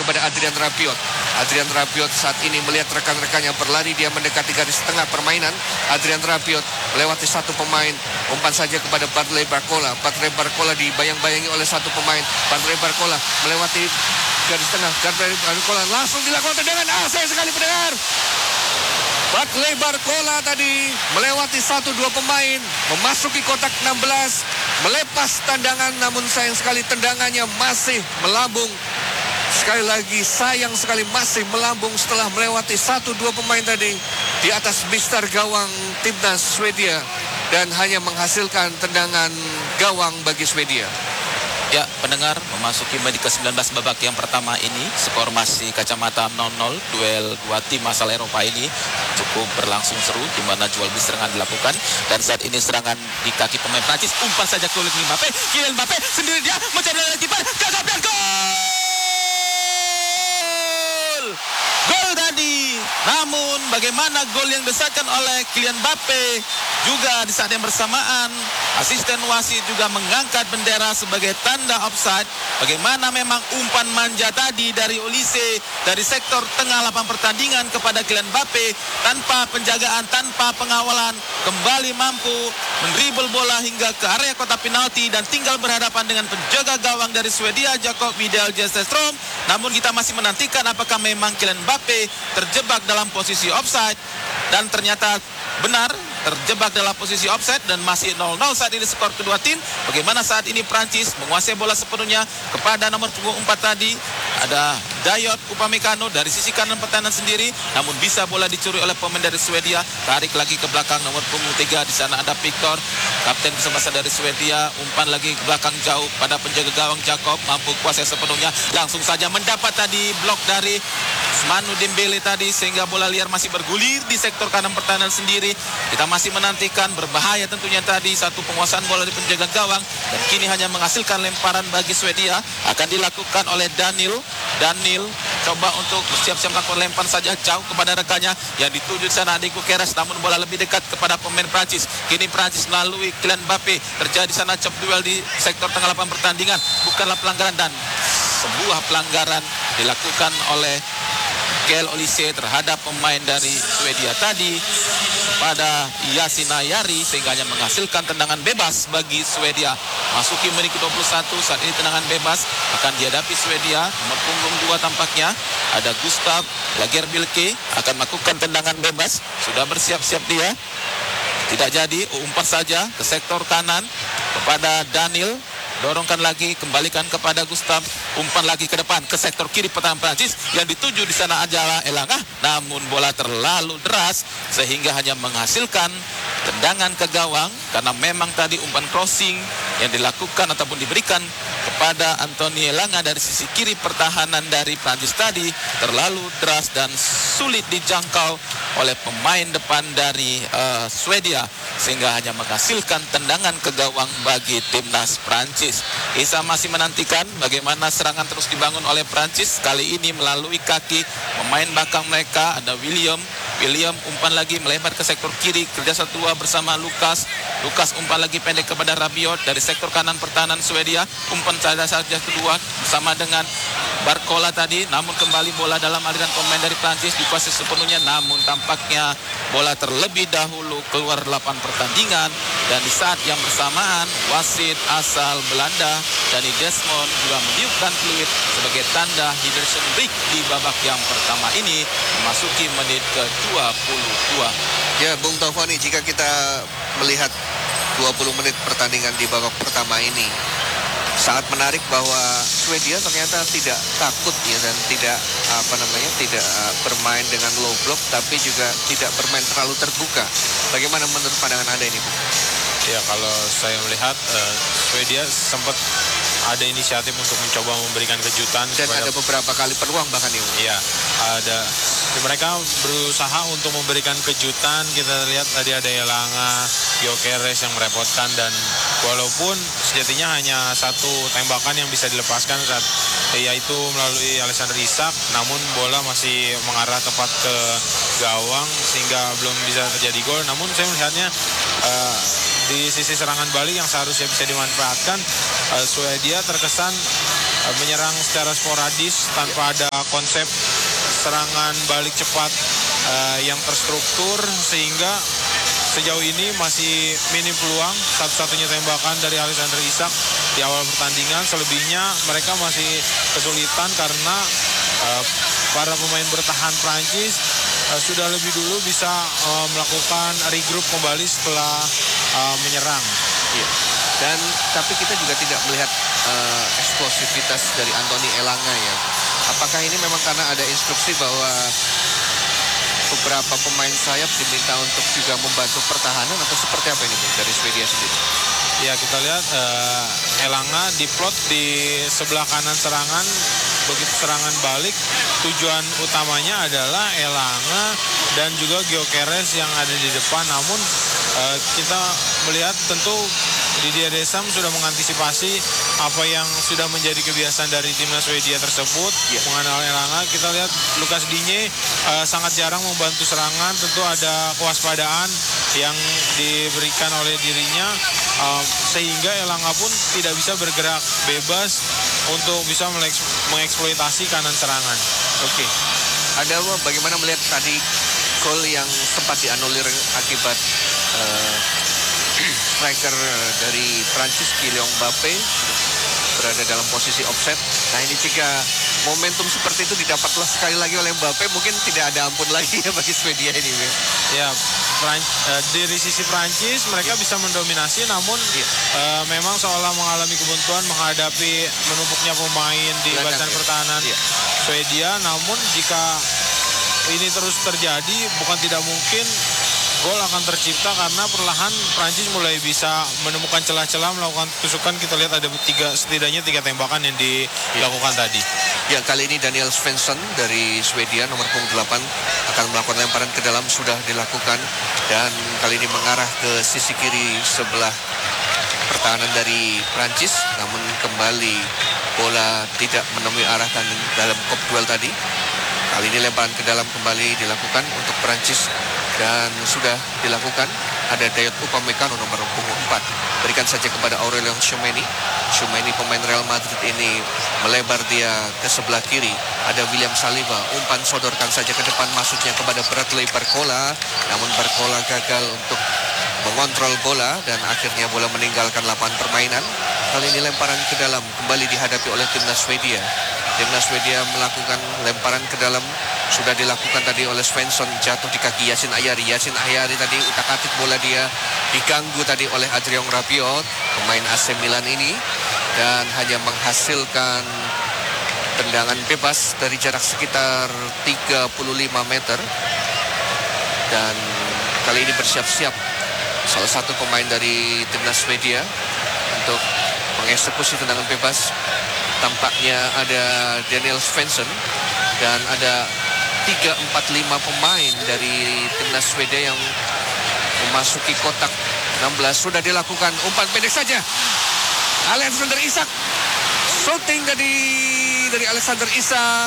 kepada Adrian Rabiot. Adrian Rabiot saat ini melihat rekan-rekannya berlari, dia mendekati garis tengah permainan. Adrian Rabiot melewati satu pemain, umpan saja kepada Bradley Barcola. Bradley Barcola dibayang-bayangi oleh satu pemain. Bradley Barcola melewati garis tengah. Bradley Barcola langsung dilakukan tendangan. Sayang sekali pendengar. Bradley Barcola tadi melewati 1-2 pemain, memasuki kotak 16, melepas tendangan, namun sayang sekali tendangannya masih melambung. Sekali lagi sayang sekali masih melambung setelah melewati 1-2 pemain tadi di atas mister gawang timnas Swedia dan hanya menghasilkan tendangan gawang bagi Swedia. Ya, pendengar, memasuki menit ke-19 babak yang pertama ini, skor masih kacamata 0-0. Duel dua tim asal Eropa ini cukup berlangsung seru, di mana jual beli serangan dilakukan. Dan saat ini serangan di kaki pemain Prancis, umpan saja ke Mbappe. Kylian Mbappe sendiri dia mencoba dari kiper, gagap dan gol! Gol tadi. Namun bagaimana gol yang disahkan oleh Kylian Mbappe, juga di saat yang bersamaan asisten wasit juga mengangkat bendera sebagai tanda offside. Bagaimana memang umpan manja tadi dari Olise dari sektor tengah lapangan pertandingan kepada Kylian Mbappe tanpa penjagaan, tanpa pengawalan, kembali mampu mendribble bola hingga ke area kotak penalti dan tinggal berhadapan dengan penjaga gawang dari Swedia, Jakob Widell Jesselstrom. Namun kita masih menantikan apakah memang Kylian Mbappe terjebak dalam posisi offside, dan ternyata benar terjebak dalam posisi offside dan masih 0-0 saat ini skor kedua tim. Bagaimana saat ini Prancis menguasai bola sepenuhnya kepada nomor punggung 4 tadi. Ada Dayot Upamecano dari sisi kanan pertahanan sendiri, namun bisa bola dicuri oleh pemain dari Swedia. Tarik lagi ke belakang nomor punggung 3, di sana ada Victor, kapten kesebelasan dari Swedia. Umpan lagi ke belakang jauh pada penjaga gawang Jakob, mampu kuasai sepenuhnya, langsung saja mendapat tadi blok dari Manu Dembele tadi, sehingga bola liar masih bergulir di sektor kanan pertahanan sendiri. Kita masih menantikan, berbahaya tentunya tadi satu penguasaan bola di penjaga gawang, dan kini hanya menghasilkan lemparan bagi Swedia. Akan dilakukan oleh Daniel coba untuk bersiap-siap melakukan lempar saja jauh kepada rekannya yang dituju di sana Diego Keres, namun bola lebih dekat kepada pemain Prancis. Kini Prancis melalui Kylian Mbappe, terjadi di sana chop duel di sektor tengah lapangan pertandingan, bukanlah pelanggaran, dan sebuah pelanggaran dilakukan oleh Gael Olise terhadap pemain dari Swedia tadi pada Yasin Ayari, sehingga hanya menghasilkan tendangan bebas bagi Swedia. Masuki menit ke-21, saat ini tendangan bebas akan dihadapi Swedia. Nomor punggung 2 tampaknya ada Gustav Lagerbielke akan melakukan tendangan bebas. Sudah bersiap-siap dia. Tidak jadi, umpan saja ke sektor kanan kepada Daniel. Dorongkan lagi, kembalikan kepada Gustav, umpan lagi ke depan ke sektor kiri pertahanan Prancis, yang dituju di sana adalah Elanga, namun bola terlalu deras sehingga hanya menghasilkan tendangan ke gawang, karena memang tadi umpan crossing yang dilakukan ataupun diberikan kepada Anthony Elanga dari sisi kiri pertahanan dari Prancis tadi terlalu deras dan sulit dijangkau oleh pemain depan dari Swedia, sehingga hanya menghasilkan tendangan ke gawang bagi timnas Prancis. Kita masih menantikan bagaimana serangan terus dibangun oleh Prancis, kali ini melalui kaki pemain belakang mereka ada William umpan lagi melebar ke sektor kiri, kerja satu bersama Lukas umpan lagi pendek kepada Rabiot dari sektor kanan pertahanan Swedia. Umpan saja kedua bersama dengan Barcola tadi, namun kembali bola dalam aliran pemain dari Prancis dikuasai sepenuhnya, namun tampaknya bola terlebih dahulu keluar lapangan pertandingan. Dan di saat yang bersamaan wasit asal Belanda Danny Desmond juga meniupkan fluid sebagai tanda Henderson break di babak yang pertama ini memasuki menit ke-22. Ya, Bung Taufani, jika kita melihat 20 menit pertandingan di babak pertama ini, sangat menarik bahwa Swedia ternyata tidak takut ya, dan tidak bermain dengan low block, tapi juga tidak bermain terlalu terbuka. Bagaimana menurut pandangan Anda ini, Bu? Ya, kalau saya melihat Swedia sempat ada inisiatif untuk mencoba memberikan kejutan dan ada beberapa kali peluang bahkan ini. Iya, ada. Mereka berusaha untuk memberikan kejutan. Kita lihat tadi ada Elanga, Gyökeres yang merepotkan, dan walaupun sejatinya hanya satu tembakan yang bisa dilepaskan saat yaitu melalui Alexander Isak, namun bola masih mengarah tepat ke gawang sehingga belum bisa terjadi gol. Namun saya melihatnya di sisi serangan balik yang seharusnya bisa dimanfaatkan, Swedia terkesan menyerang secara sporadis tanpa ada konsep serangan balik cepat yang terstruktur, sehingga sejauh ini masih minim peluang. Satu-satunya tembakan dari Alexander Isak di awal pertandingan. Selebihnya mereka masih kesulitan karena para pemain bertahan Prancis sudah lebih dulu bisa melakukan regroup kembali setelah menyerang. Iya. Dan tapi kita juga tidak melihat eksplosivitas dari Anthony Elanga ya. Apakah ini memang karena ada instruksi bahwa beberapa pemain sayap diminta untuk juga membantu pertahanan, atau seperti apa ini Bung, dari Swedia sendiri? Ya, kita lihat Elanga diplot di sebelah kanan serangan. Begitu serangan balik, tujuan utamanya adalah Elanga dan juga Gyökeres yang ada di depan. Namun kita melihat tentu Didier Deschamps sudah mengantisipasi apa yang sudah menjadi kebiasaan dari timnas Swedia tersebut, mengenal Elanga. Kita lihat Lucas Digne sangat jarang membantu serangan. Tentu ada kewaspadaan yang diberikan oleh dirinya, sehingga Elanga pun tidak bisa bergerak bebas untuk bisa mengeksploitasi kanan serangan. Oke. Ada bagaimana melihat tadi gol yang sempat dianulir akibat striker dari Prancis, Kylian Mbappe, berada dalam posisi offset. Nah, ini jika momentum seperti itu didapatlah sekali lagi oleh Mbappe, mungkin tidak ada ampun lagi ya bagi Swedia ini. Ya, dari sisi Prancis mereka bisa mendominasi, namun memang seolah mengalami kebuntuan menghadapi menumpuknya pemain di barisan pertahanan Swedia. Namun jika ini terus terjadi, bukan tidak mungkin gol akan tercipta, karena perlahan Prancis mulai bisa menemukan celah-celah melakukan tusukan. Kita lihat ada setidaknya 3 tembakan yang dilakukan tadi. Ya, kali ini Daniel Svensson dari Swedia nomor punggung 8 akan melakukan lemparan ke dalam, sudah dilakukan, dan kali ini mengarah ke sisi kiri sebelah pertahanan dari Prancis. Namun kembali bola tidak menemui arah dalam kop duel tadi. Kali ini lemparan ke dalam kembali dilakukan untuk Prancis dan sudah dilakukan. Ada Dayot Upamecano nomor punggung 4. Berikan saja kepada Aurelien Tchouameni. Tchouameni pemain Real Madrid ini melebar dia ke sebelah kiri. Ada William Saliba, umpan sodorkan saja ke depan, masuknya kepada Bradley Barcola. Namun Barcola gagal untuk mengontrol bola dan akhirnya bola meninggalkan lapangan permainan. Kali ini lemparan ke dalam kembali dihadapi oleh timnas Swedia. Timnas Swedia melakukan lemparan ke dalam, sudah dilakukan tadi oleh Svensson, jatuh di kaki Yacine Ayari. Yacine Ayari tadi utak-atik bola, dia diganggu tadi oleh Adrien Rabiot, pemain AC Milan ini, dan hanya menghasilkan tendangan bebas dari jarak sekitar 35 meter. Dan kali ini bersiap-siap salah satu pemain dari timnas Swedia untuk mengeksekusi tendangan bebas. Tampaknya ada Daniel Svensson dan ada 3-4-5 pemain dari timnas Swedia yang memasuki kotak 16. Sudah dilakukan umpan pendek saja. Alexander Isak, shooting dari Alexander Isak,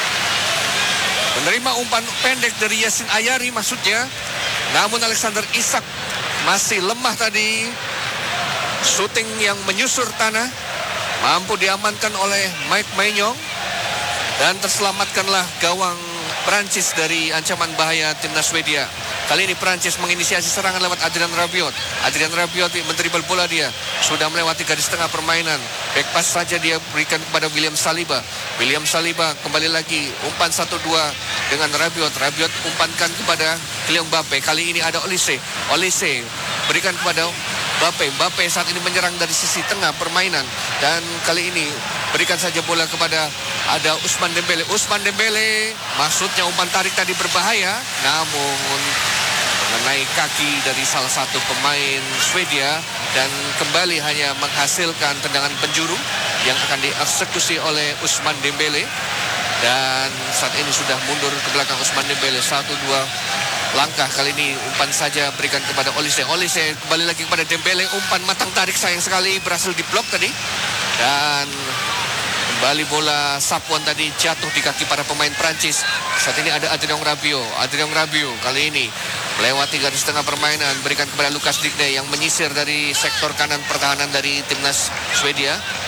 menerima umpan pendek dari Yacine Ayari maksudnya. Namun Alexander Isak masih lemah tadi. Shooting yang menyusur tanah, mampu diamankan oleh Mike Maignan, dan terselamatkanlah gawang Prancis dari ancaman bahaya timnas Swedia. Kali ini Prancis menginisiasi serangan lewat Adrien Rabiot. Adrien Rabiot mendribble bola, dia sudah melewati garis tengah permainan. Back pass saja dia berikan kepada William Saliba. William Saliba kembali lagi umpan 1-2 dengan Rabiot. Rabiot umpankan kepada Kylian Mbappe. Kali ini ada Olise. Olise berikan kepada Mbappe. Mbappe saat ini menyerang dari sisi tengah permainan, dan kali ini berikan saja bola kepada ada Ousmane Dembele. Ousmane Dembele, maksudnya umpan tarik tadi berbahaya, namun mengenai kaki dari salah satu pemain Swedia dan kembali hanya menghasilkan tendangan penjuru yang akan dieksekusi oleh Ousmane Dembele. Dan saat ini sudah mundur ke belakang Ousmane Dembele 1-2 langkah. Kali ini umpan saja berikan kepada Olise. Olise kembali lagi kepada Dembele, umpan matang tarik sayang sekali berhasil diblok tadi. Dan kembali bola sapuan tadi jatuh di kaki para pemain Prancis. Saat ini ada Adrien Rabiot. Adrien Rabiot kali ini melewati garis tengah permainan, berikan kepada Lucas Digne yang menyisir dari sektor kanan pertahanan dari timnas Swedia.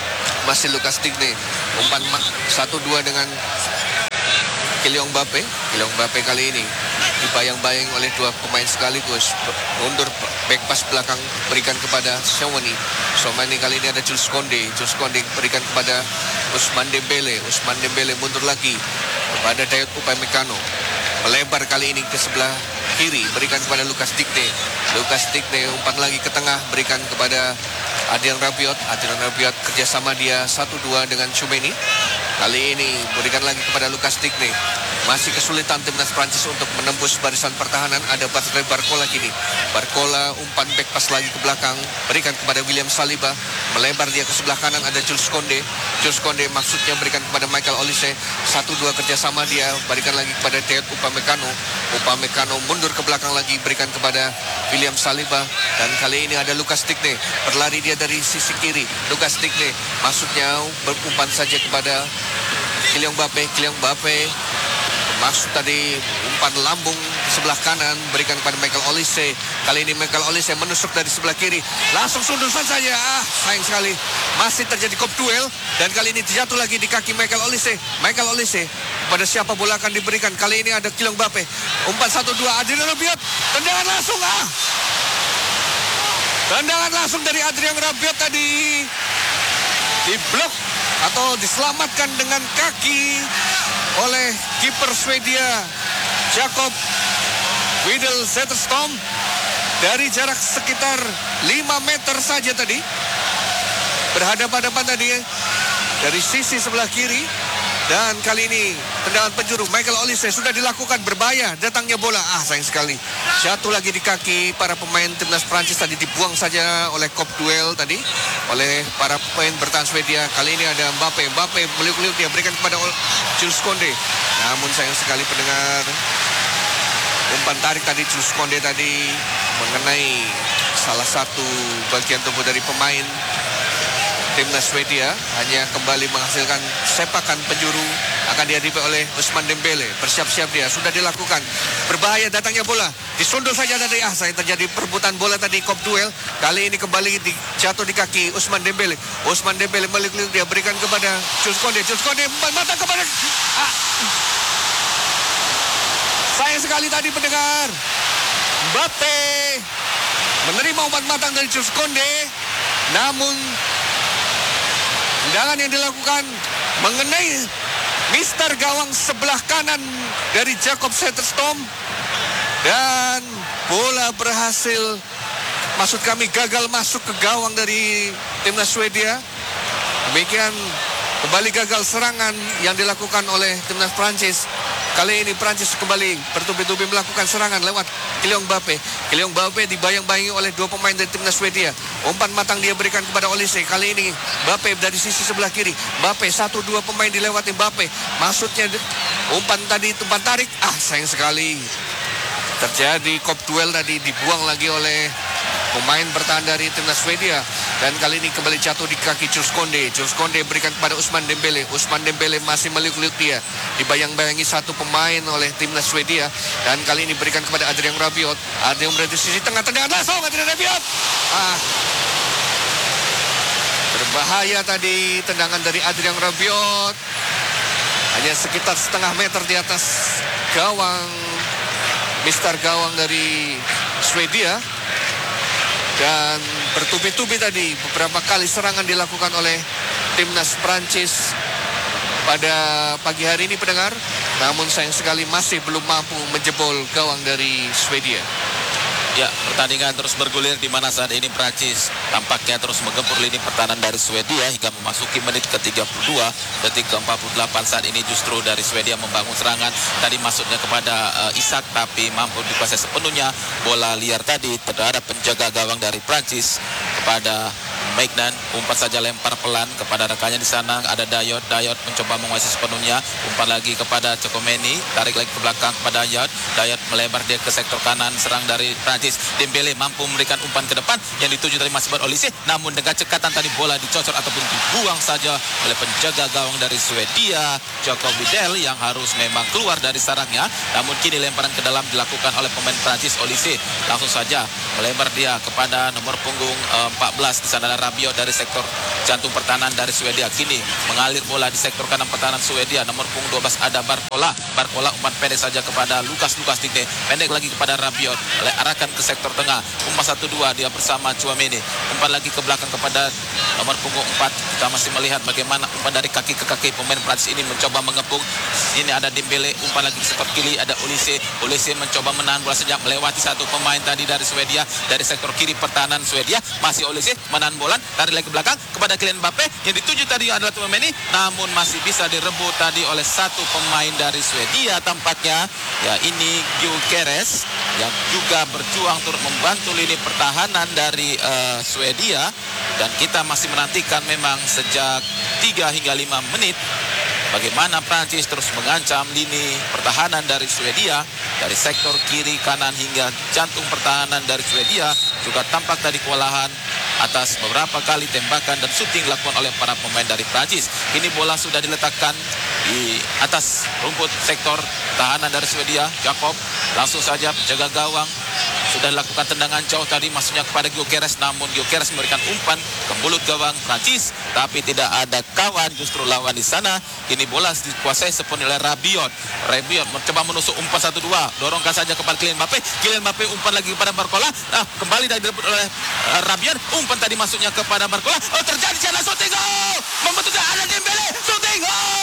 Masih Lucas Digne. Umpan 1-2 dengan Kylian Mbappe. Kylian Mbappe kali ini dibayang-bayang oleh dua pemain sekaligus. Mundur back pass belakang berikan kepada Tchouaméni. Tchouaméni kali ini ada Jules Koundé. Jules Koundé berikan kepada Ousmane Dembélé. Ousmane Dembélé mundur lagi kepada Dayot Upamecano. Melebar kali ini ke sebelah kiri, berikan kepada Lucas Digne. Lucas Digne umpan lagi ke tengah, berikan kepada Adrien Rabiot. Adrien Rabiot kerjasama dia 1-2 dengan Tchouaméni. Kali ini berikan lagi kepada Lucas Digne. Masih kesulitan timnas Prancis untuk menembus barisan pertahanan. Ada Patrick Barcola kini. Barcola umpan back pass lagi ke belakang, berikan kepada William Saliba. Melebar dia ke sebelah kanan, ada Jules Koundé. Jules Koundé maksudnya berikan kepada Michael Olise. 1-2 kerjasama dia, berikan lagi kepada Dayot Upamecano. Upamecano mundur ke belakang lagi, berikan kepada William Saliba. Dan kali ini ada Lucas Digne. Berlari dia dari sisi kiri. Lucas Digne maksudnya berumpan saja kepada Kylian Mbappe. Kylian Mbappe maksud tadi umpan lambung di sebelah kanan, berikan kepada Michael Olise. Kali ini Michael Olise menusuk dari sebelah kiri, langsung sundusan saja. Sayang sekali, masih terjadi kop duel. Dan kali ini jatuh lagi di kaki Michael Olise. Michael Olise, pada siapa bola akan diberikan? Kali ini ada Kylian Mbappe. Umpan 1-2, Adrien Rabiot, tendangan langsung. Tendangan langsung dari Adrien Rabiot tadi diblok atau diselamatkan dengan kaki oleh kiper Swedia Jakob Widel Zetterstrom dari jarak sekitar 5 meter saja tadi. Berhadapan-hadapan tadi dari sisi sebelah kiri. Dan kali ini tendangan penjuru Michael Olise sudah dilakukan, berbahaya datangnya bola. Sayang sekali, jatuh lagi di kaki para pemain timnas Prancis tadi, dibuang saja oleh kop duel tadi oleh para pemain bertahan Swedia. Kali ini ada Mbappe. Mbappe meliuk-liuk, dia berikan kepada Jules Koundé. Namun sayang sekali pendengar, umpan tarik tadi Jules Koundé tadi mengenai salah satu bagian tubuh dari pemain timnas Swedia, hanya kembali menghasilkan sepakan penjuru. Akan dihadapi oleh Ousmane Dembélé. Bersiap-siap dia, sudah dilakukan. Berbahaya datangnya bola, disundul saja tadi. Saya terjadi perebutan bola tadi, kop duel. Kali ini kembali jatuh di kaki Ousmane Dembélé. Ousmane Dembélé meliuk-liuk, dia berikan kepada Jules Koundé. Jules Koundé mata kepada sayang sekali tadi pendengar, Mbappe menerima umpan matang dari Jules Koundé. Namun tendangan yang dilakukan mengenai mister gawang sebelah kanan dari Jakob Zetterstrom. Dan bola berhasil, maksud kami gagal masuk ke gawang dari timnas Swedia. Demikian kembali gagal serangan yang dilakukan oleh timnas Prancis. Kali ini Prancis kembali bertubi-tubi melakukan serangan lewat Kylian Mbappe. Kylian Mbappe dibayang-bayangi oleh dua pemain dari timnas Swedia. Umpan matang dia berikan kepada Olise. Kali ini Mbappe dari sisi sebelah kiri. Mbappe 1-2 pemain dilewati Mbappe. Maksudnya umpan tadi, umpan tarik. Sayang sekali. Terjadi kop duel tadi, dibuang lagi oleh pemain bertahan dari timnas Swedia. Dan kali ini kembali jatuh di kaki Jules Koundé. Jules Koundé berikan kepada Ousmane Dembélé. Ousmane Dembélé masih meliuk-liuk dia. Dibayang-bayangi satu pemain oleh timnas Swedia. Dan kali ini berikan kepada Adrien Rabiot. Adrien Rabiot di sisi tengah, tendangan langsung Adrien Rabiot. Berbahaya tadi tendangan dari Adrien Rabiot. Hanya sekitar setengah meter di atas gawang, mister gawang dari Swedia. Dan bertubi-tubi tadi beberapa kali serangan dilakukan oleh timnas Prancis pada pagi hari ini pendengar. Namun sayang sekali masih belum mampu menjebol gawang dari Swedia. Ya, pertandingan terus bergulir di mana saat ini Prancis tampaknya terus menggempur lini pertahanan dari Swedia hingga memasuki menit ke-32, detik ke-48. Saat ini justru dari Swedia membangun serangan. Tadi masuknya kepada Isak, tapi mampu dikuasai sepenuhnya bola liar tadi terhadap penjaga gawang dari Prancis kepada Maignan. Umpan saja lempar pelan kepada rekannya di sana, ada Dayot. Dayot mencoba menguasai sepenuhnya. Umpan lagi kepada Tchouaméni, tarik lagi ke belakang kepada Dayot. Dayot melebar dia ke sektor kanan, serang dari Prancis. Dembélé mampu memberikan umpan ke depan yang dituju dari masih Olise. Namun dengan cekatan tadi bola dicocor ataupun dibuang saja oleh penjaga gawang dari Swedia, Jakob Widel, yang harus memang keluar dari sarangnya. Namun kini lemparan ke dalam dilakukan oleh pemain Prancis, Olise. Langsung saja melebar dia kepada nomor punggung 14 di sana Rabiot dari sektor jantung pertahanan dari Swedia. Kini mengalir bola di sektor kanan pertahanan Swedia. Nomor punggung 12 ada Barcola. Barcola umpan pendek saja kepada Lukas Dikte. Pendek lagi kepada Rabiot. Arahkan ke sektor tengah. Umpan 1-2 dia bersama Chouameni. Umpan lagi ke belakang kepada nomor punggung 4. Kita masih melihat bagaimana umpan dari kaki ke kaki. Pemain Prancis ini mencoba mengepung. Ini ada Dembele. Umpan lagi ke sektor kiri ada Olise. Olise mencoba menahan bola sejak melewati satu pemain tadi dari Swedia. Dari sektor kiri pertahanan Swedia. Masih Olise menahan bola. Tarik lagi ke belakang kepada Kylian Mbappe. Yang dituju tadi adalah Chouameni. Namun masih bisa direbut tadi oleh satu pemain dari Swedia tampaknya. Ya, ini Gyökeres yang juga berjuang turut membantu lini pertahanan dari Swedia. Dan kita masih menantikan memang sejak 3 hingga 5 menit bagaimana Prancis terus mengancam lini pertahanan dari Swedia. Dari sektor kiri, kanan hingga jantung pertahanan dari Swedia juga tampak tadi kewalahan atas beberapa kali tembakan dan syuting dilakukan oleh para pemain dari Prancis. Kini bola sudah diletakkan di atas rumput sektor tahanan dari Swedia. Jakob langsung saja penjaga gawang sudah dilakukan tendangan jauh tadi masuknya kepada Gyökeres, namun Gyökeres memberikan umpan ke mulut gawang Prancis tapi tidak ada kawan justru lawan di sana. Kini bola dikuasai sepenuhnya oleh Rabiot. Rabiot mencoba menusuk umpan 1-2, dorongkan saja kepada Kylian Mbappe. Kylian Mbappe umpan lagi kepada Barcola. Kembali direbut oleh Rabiot. Umpan tadi masuknya kepada Barcola. Terjadi chance shooting gol. Membentuknya ada Dembele. Shooting gol.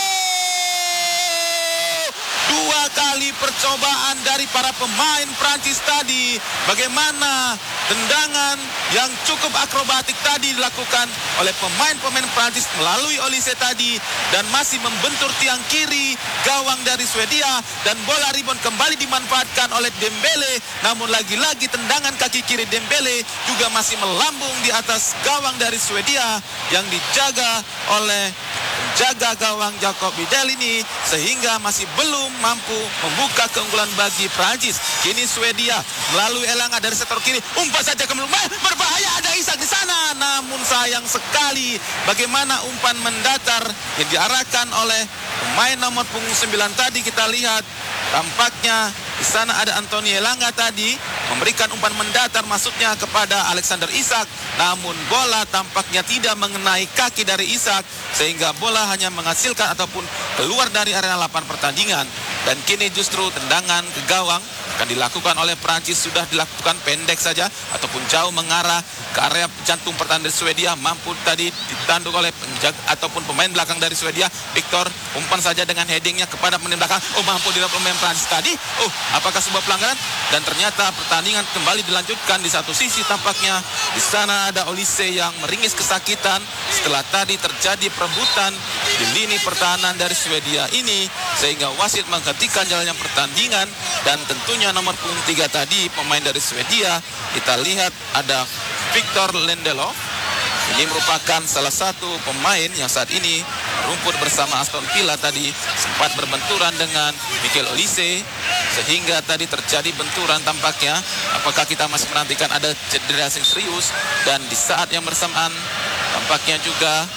2 kali percobaan dari para pemain Prancis tadi. Bagaimana tendangan yang cukup akrobatik tadi dilakukan oleh pemain-pemain Prancis melalui Olise tadi. Dan masih membentur tiang kiri gawang dari Swedia. Dan bola rebound kembali dimanfaatkan oleh Dembele. Namun lagi-lagi tendangan kaki kiri Dembele juga masih melambung di atas gawang dari Swedia. Yang dijaga oleh jaga gawang Jacob Bidel ini sehingga masih belum mampu membuka keunggulan bagi Prancis. Kini Swedia melalui Elanga dari sektor kiri, umpan saja ke belakang, berbahaya, ada Isak di sana. Namun sayang sekali bagaimana umpan mendatar yang diarahkan oleh pemain nomor punggung 9 tadi. Kita lihat tampaknya di sana ada Anthony Elanga tadi memberikan umpan mendatar masuknya kepada Alexander Isak. Namun bola tampaknya tidak mengenai kaki dari Isak sehingga bola hanya menghasilkan ataupun keluar dari area lapangan pertandingan. Dan kini justru tendangan ke gawang akan dilakukan oleh Prancis, sudah dilakukan pendek saja ataupun jauh mengarah ke area jantung pertahanan dari Swedia. Mampu tadi ditanduk oleh penjaga ataupun pemain belakang dari Swedia. Victor umpan saja dengan headingnya kepada pemain belakang. Mampu didapat pemain Prancis tadi. Apakah sebuah pelanggaran? Dan ternyata pertandingan kembali dilanjutkan. Di satu sisi tampaknya di sana ada Olise yang meringis kesakitan setelah tadi terjadi perebutan di lini pertahanan dari Swedia ini sehingga wasit menghentikan jalannya pertandingan. Dan tentunya nomor punggung 3 tadi pemain dari Swedia, kita lihat ada Victor Lindelof. Ini merupakan salah satu pemain yang saat ini rumput bersama Aston Villa tadi sempat berbenturan dengan Michael Olise sehingga tadi terjadi benturan tampaknya. Apakah kita masih menantikan ada cedera yang serius? Dan di saat yang bersamaan tampaknya juga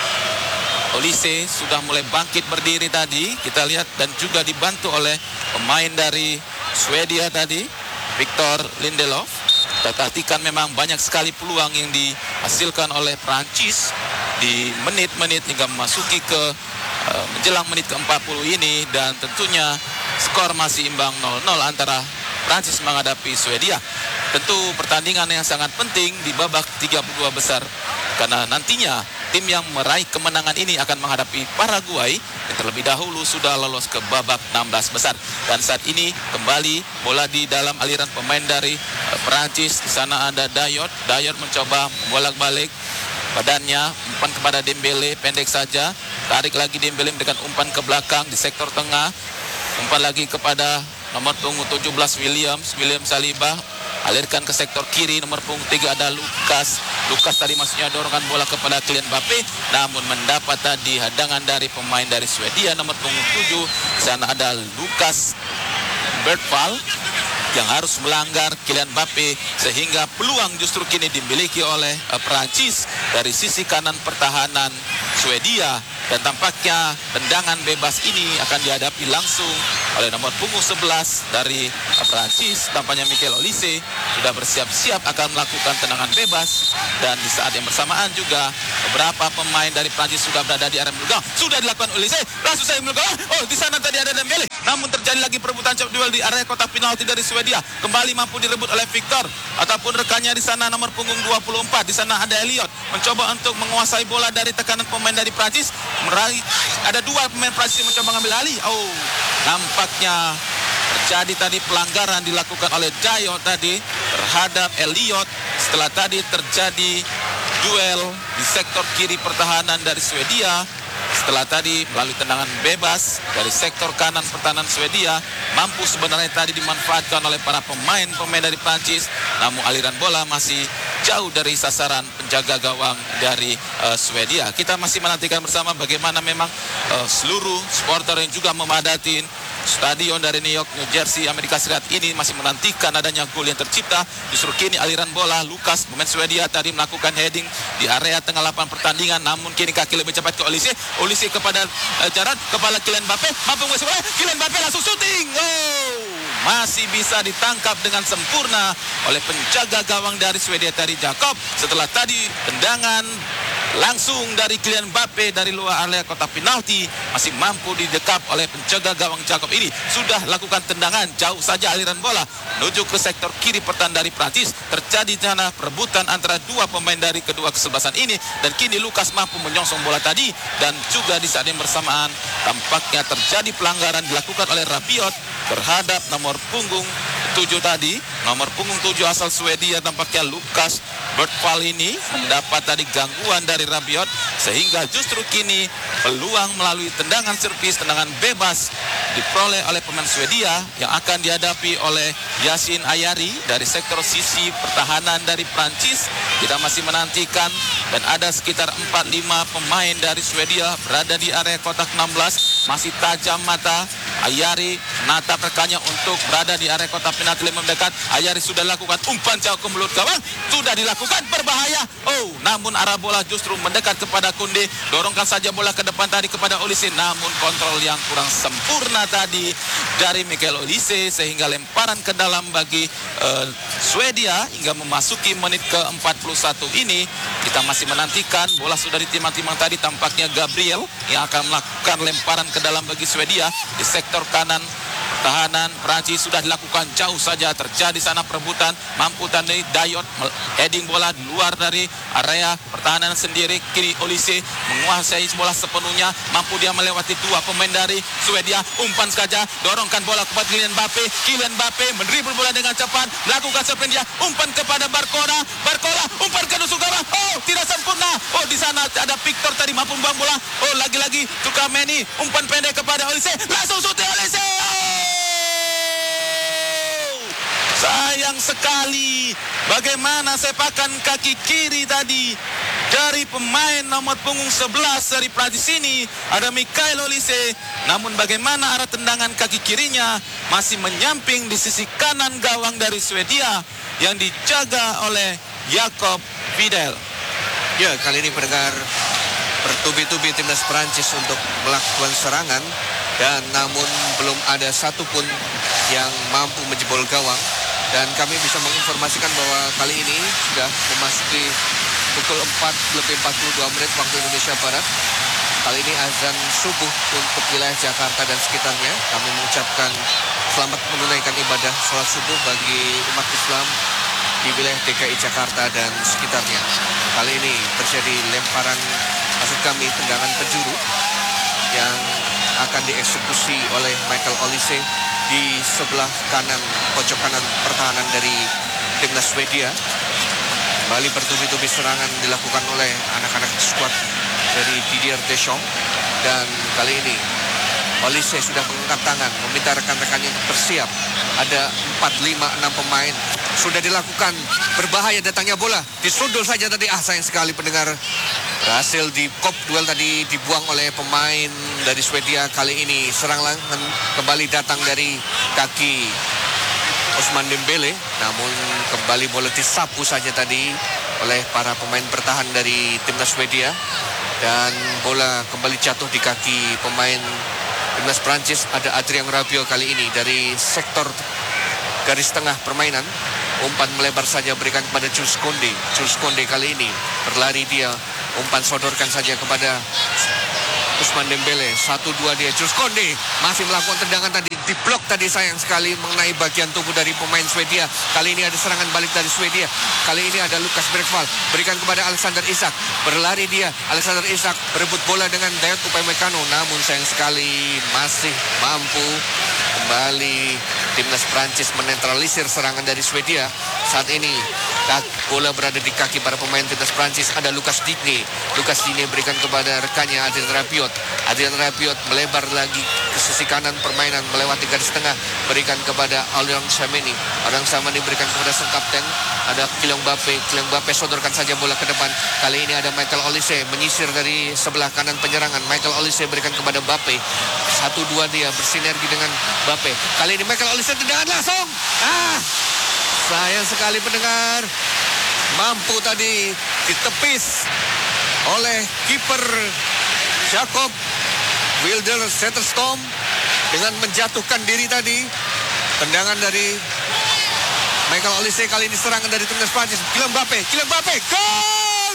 Olise sudah mulai bangkit berdiri tadi. Kita lihat dan juga dibantu oleh pemain dari Swedia tadi, Victor Lindelof. Kita perhatikan memang banyak sekali peluang yang dihasilkan oleh Prancis di menit-menit hingga memasuki ke menjelang menit ke-40 ini. Dan tentunya skor masih imbang 0-0 antara Prancis menghadapi Swedia. Tentu pertandingan yang sangat penting di babak 32 besar karena nantinya tim yang meraih kemenangan ini akan menghadapi Paraguay yang terlebih dahulu sudah lolos ke babak 16 besar. Dan saat ini kembali bola di dalam aliran pemain dari Perancis. Di sana ada Dayot. Dayot mencoba bolak-balik badannya, umpan kepada Dembele pendek saja. Tarik lagi Dembele memberikan umpan ke belakang di sektor tengah. Umpan lagi kepada nomor punggung 17 William Saliba. Alirkan ke sektor kiri, nomor punggung 3 ada Lukas. Lukas tadi maksudnya dorongkan bola kepada Kylian Mbappe, namun mendapat tadi hadangan dari pemain dari Swedia nomor punggung 7. Di sana ada Lukas Bergvall yang harus melanggar Kylian Mbappe sehingga peluang justru kini dimiliki oleh Prancis dari sisi kanan pertahanan Swedia. Dan tampaknya tendangan bebas ini akan dihadapi langsung oleh nomor punggung 11 dari Prancis. Tampaknya Michael Olise sudah bersiap-siap akan melakukan tendangan bebas, dan di saat yang bersamaan juga beberapa pemain dari Prancis sudah berada di area belakang. Sudah dilakukan Olise, langsung saya belakang. Oh, di sana tadi ada Dembele. Namun terjadi lagi perebutan cepat duel di area kotak penalti dari Swedia. Kembali mampu direbut oleh Victor ataupun rekannya di sana nomor punggung 24. Di sana ada Elliot mencoba untuk menguasai bola dari tekanan pemain dari Prancis. Ada dua pemain Prancis yang mencoba mengambil alih. Oh, nampaknya terjadi tadi pelanggaran dilakukan oleh Dayot tadi terhadap Elliot setelah tadi terjadi duel di sektor kiri pertahanan dari Swedia. Setelah tadi melalui tendangan bebas dari sektor kanan pertahanan Swedia, mampu sebenarnya tadi dimanfaatkan oleh para pemain dari Prancis, namun aliran bola masih jauh dari sasaran penjaga gawang dari Swedia. Kita masih menantikan bersama bagaimana memang seluruh supporter yang juga memadati stadion dari New York, New Jersey, Amerika Serikat ini masih menantikan adanya gol yang tercipta. Justru kini aliran bola, Lukas, pemain Swedia tadi melakukan heading di area tengah lapangan pertandingan. Namun kini kaki lebih cepat ke Olise. Olise kepada Jarad, kepala Kylian Mbappe. Mampu menguasai bola, Kylian Mbappe langsung syuting. Oh, masih bisa ditangkap dengan sempurna oleh penjaga gawang dari Swedia tadi, Jakob. Setelah tadi tendangan langsung dari Kylian Mbappe dari luar area kotak penalti, masih mampu didekap oleh penjaga gawang Jakob ini. Sudah lakukan tendangan jauh saja aliran bola menuju ke sektor kiri pertahanan dari Prancis. Terjadi sana perebutan antara dua pemain dari kedua kesebelasan ini, dan kini Lukas mampu menyongsong bola tadi. Dan juga di saat yang bersamaan tampaknya terjadi pelanggaran dilakukan oleh Rabiot terhadap nomor punggung 7 tadi, nomor punggung 7 asal Swedia. Tampaknya Lukas Bertval ini mendapat tadi gangguan dari Rabiot, sehingga justru kini peluang melalui tendangan servis, tendangan bebas diperoleh oleh pemain Swedia yang akan dihadapi oleh Yasin Ayari dari sektor sisi pertahanan dari Prancis. Kita masih menantikan, dan ada sekitar 4-5 pemain dari Swedia berada di area kotak 16. Masih tajam mata Ayari menatap rekannya untuk berada di area kotak penalti mendekat. Ayari sudah lakukan umpan jauh ke mulut gawang, sudah dilakukan, berbahaya. Oh, namun arah bola justru mendekat kepada Kunde. Dorongkan saja bola ke depan tadi kepada Olise, namun kontrol yang kurang sempurna tadi dari Michael Olise, sehingga lemparan ke dalam bagi Swedia hingga memasuki menit ke-41 ini. Kita masih menantikan, bola sudah ditimang-timang tadi. Tampaknya Gabriel yang akan melakukan lemparan ke dalam bagi Swedia di sektor kanan pertahanan Prancis. Sudah dilakukan jauh saja, terjadi sana perebutan. Mampu tadi Dayot heading bola di luar dari area pertahanan sendiri. Kiri Olise menguasai bola sepenuhnya, mampu dia melewati dua pemain dari Swedia. Umpan saja, dorongkan bola kepada Kylian Mbappe. Kylian Mbappe mendribble bola dengan cepat, lakukan sprint dia, umpan kepada Barcola, umpan ke nusuk gawang. Oh, tidak sempurna. Oh, di sana ada Victor tadi mampu membuang bola. Oh, lagi-lagi Tukameni, umpan pendek kepada Olise, langsung syuting Olise. Sayang sekali bagaimana sepakan kaki kiri tadi dari pemain nomor punggung 11 dari Prancis ini, ada Michael Olise. Namun bagaimana arah tendangan kaki kirinya masih menyamping di sisi kanan gawang dari Swedia yang dijaga oleh Jakob Vidal. Ya, kali ini pendengar, bertubi-tubi timnas Prancis untuk melakukan serangan, dan namun belum ada satupun yang mampu menjebol gawang. Dan kami bisa menginformasikan bahwa kali ini sudah memasuki pukul 4:42 waktu Indonesia Barat. Kali ini azan subuh untuk wilayah Jakarta dan sekitarnya. Kami mengucapkan selamat menunaikan ibadah sholat subuh bagi umat Islam di wilayah DKI Jakarta dan sekitarnya. Kali ini terjadi lemparan, maksud kami tendangan penjuru, yang akan dieksekusi oleh Michael Olise di sebelah kanan, pojok kanan pertahanan dari timnas Swedia. Kembali bertubi-tubi serangan dilakukan oleh anak-anak skuad dari Didier Deschamps, dan kali ini Olise sudah mengangkat tangan meminta rekan-rekannya untuk bersiap. Ada 4-5-6 pemain. Sudah dilakukan, berbahaya datangnya bola, disundul saja tadi. Sayang sekali pendengar, berhasil di kop duel tadi dibuang oleh pemain dari Swedia. Kali ini serangan kembali datang dari kaki Ousmane Dembele, namun kembali bola disapu saja tadi oleh para pemain bertahan dari timnas Swedia, dan bola kembali jatuh di kaki pemain timnas Prancis ada Adrien Rabiot kali ini dari sektor garis tengah permainan. Umpan melebar saja berikan kepada Jules Koundé. Jules Koundé kali ini berlari dia, umpan sodorkan saja kepada Ousmane Dembele. 1-2 dia. Jules Koundé masih melakukan tendangan tadi, diblok tadi sayang sekali mengenai bagian tubuh dari pemain Swedia. Kali ini ada serangan balik dari Swedia. Kali ini ada Lucas Bergvall berikan kepada Alexander Isak. Berlari dia, Alexander Isak berebut bola dengan Dayot Upamecano, namun sayang sekali masih mampu kembali timnas Prancis menetralisir serangan dari Swedia. Saat ini bola berada di kaki para pemain timnas Prancis. Ada Lucas Digne. Lucas Digne berikan kepada rekannya Adrien Rabiot. Adrien Rabiot melebar lagi ke sisi kanan permainan melewati garis tengah, berikan kepada Aurélien Tchouameni. Aurélien Tchouameni berikan kepada sang kapten, ada Kylian Mbappé. Kylian Mbappé sodorkan saja bola ke depan. Kali ini ada Michael Olise menyisir dari sebelah kanan penyerangan. Michael Olise berikan kepada Mbappé. 1-2 dia bersinergi dengan Mbappé. Kali ini Michael Olise tendangan langsung. Sayang sekali pendengar, mampu tadi ditepis oleh kiper Jacob Wilder Zetterstorm dengan menjatuhkan diri tadi. Tendangan dari Michael Olise, kali ini serangan dari timnas Prancis. Kylian Mbappé, gol!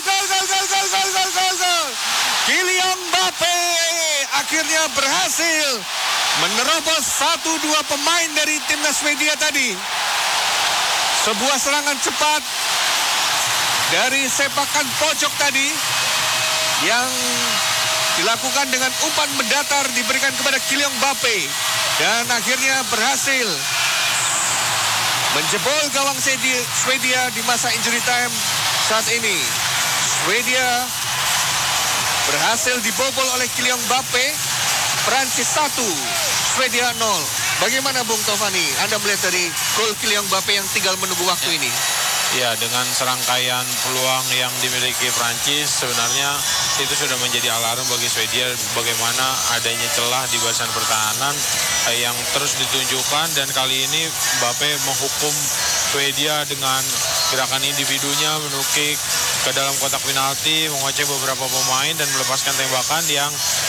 Kylian Mbappé akhirnya berhasil menerobos 1-2 pemain dari timnas Swedia tadi. Sebuah serangan cepat dari sepakan pojok tadi yang dilakukan dengan umpan mendatar diberikan kepada Kylian Mbappé dan akhirnya berhasil menjebol gawang Swedia di masa injury time saat ini. Swedia berhasil dibobol oleh Kylian Mbappé. Prancis 1, Swedia 0. Bagaimana Bung Tovani, Anda melihat dari gol Kylian Mbappé yang tinggal menunggu waktu ini? Ya, dengan serangkaian peluang yang dimiliki Prancis, sebenarnya itu sudah menjadi alarm bagi Swedia bagaimana adanya celah di barisan pertahanan yang terus ditunjukkan, dan kali ini Mbappé menghukum Swedia dengan gerakan individunya, menukik ke dalam kotak penalti, mengoceh beberapa pemain dan melepaskan tembakan yang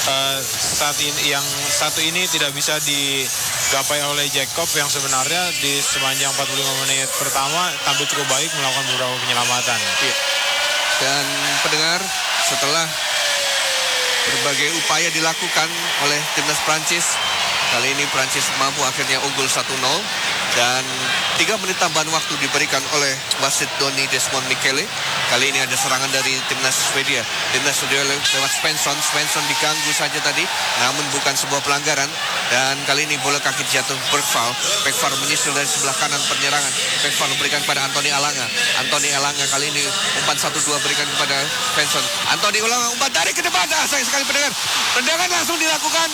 satu ini tidak bisa digapai oleh Jacob yang sebenarnya di sepanjang 45 menit pertama tampil cukup baik melakukan beberapa penyelamatan. Iya. Dan pendengar, setelah berbagai upaya dilakukan oleh timnas Prancis, kali ini Prancis mampu akhirnya unggul 1-0 dan 3 menit tambahan waktu diberikan oleh wasit Donny Desmond Michele. Kali ini ada serangan dari timnas Swedia. Timnas Swedia lewat Svensson. Svensson diganggu saja tadi, namun bukan sebuah pelanggaran. Dan kali ini bola kaki jatuh Bergvall. Bergvall menyusul dari sebelah kanan penyerangan. Bergvall memberikan kepada Anthony Elanga. Anthony Elanga kali ini umpan 1-2 berikan kepada Svensson. Anthony Elanga umpan tarik ke depan. Sayang sekali pendengar. Tendangan langsung dilakukan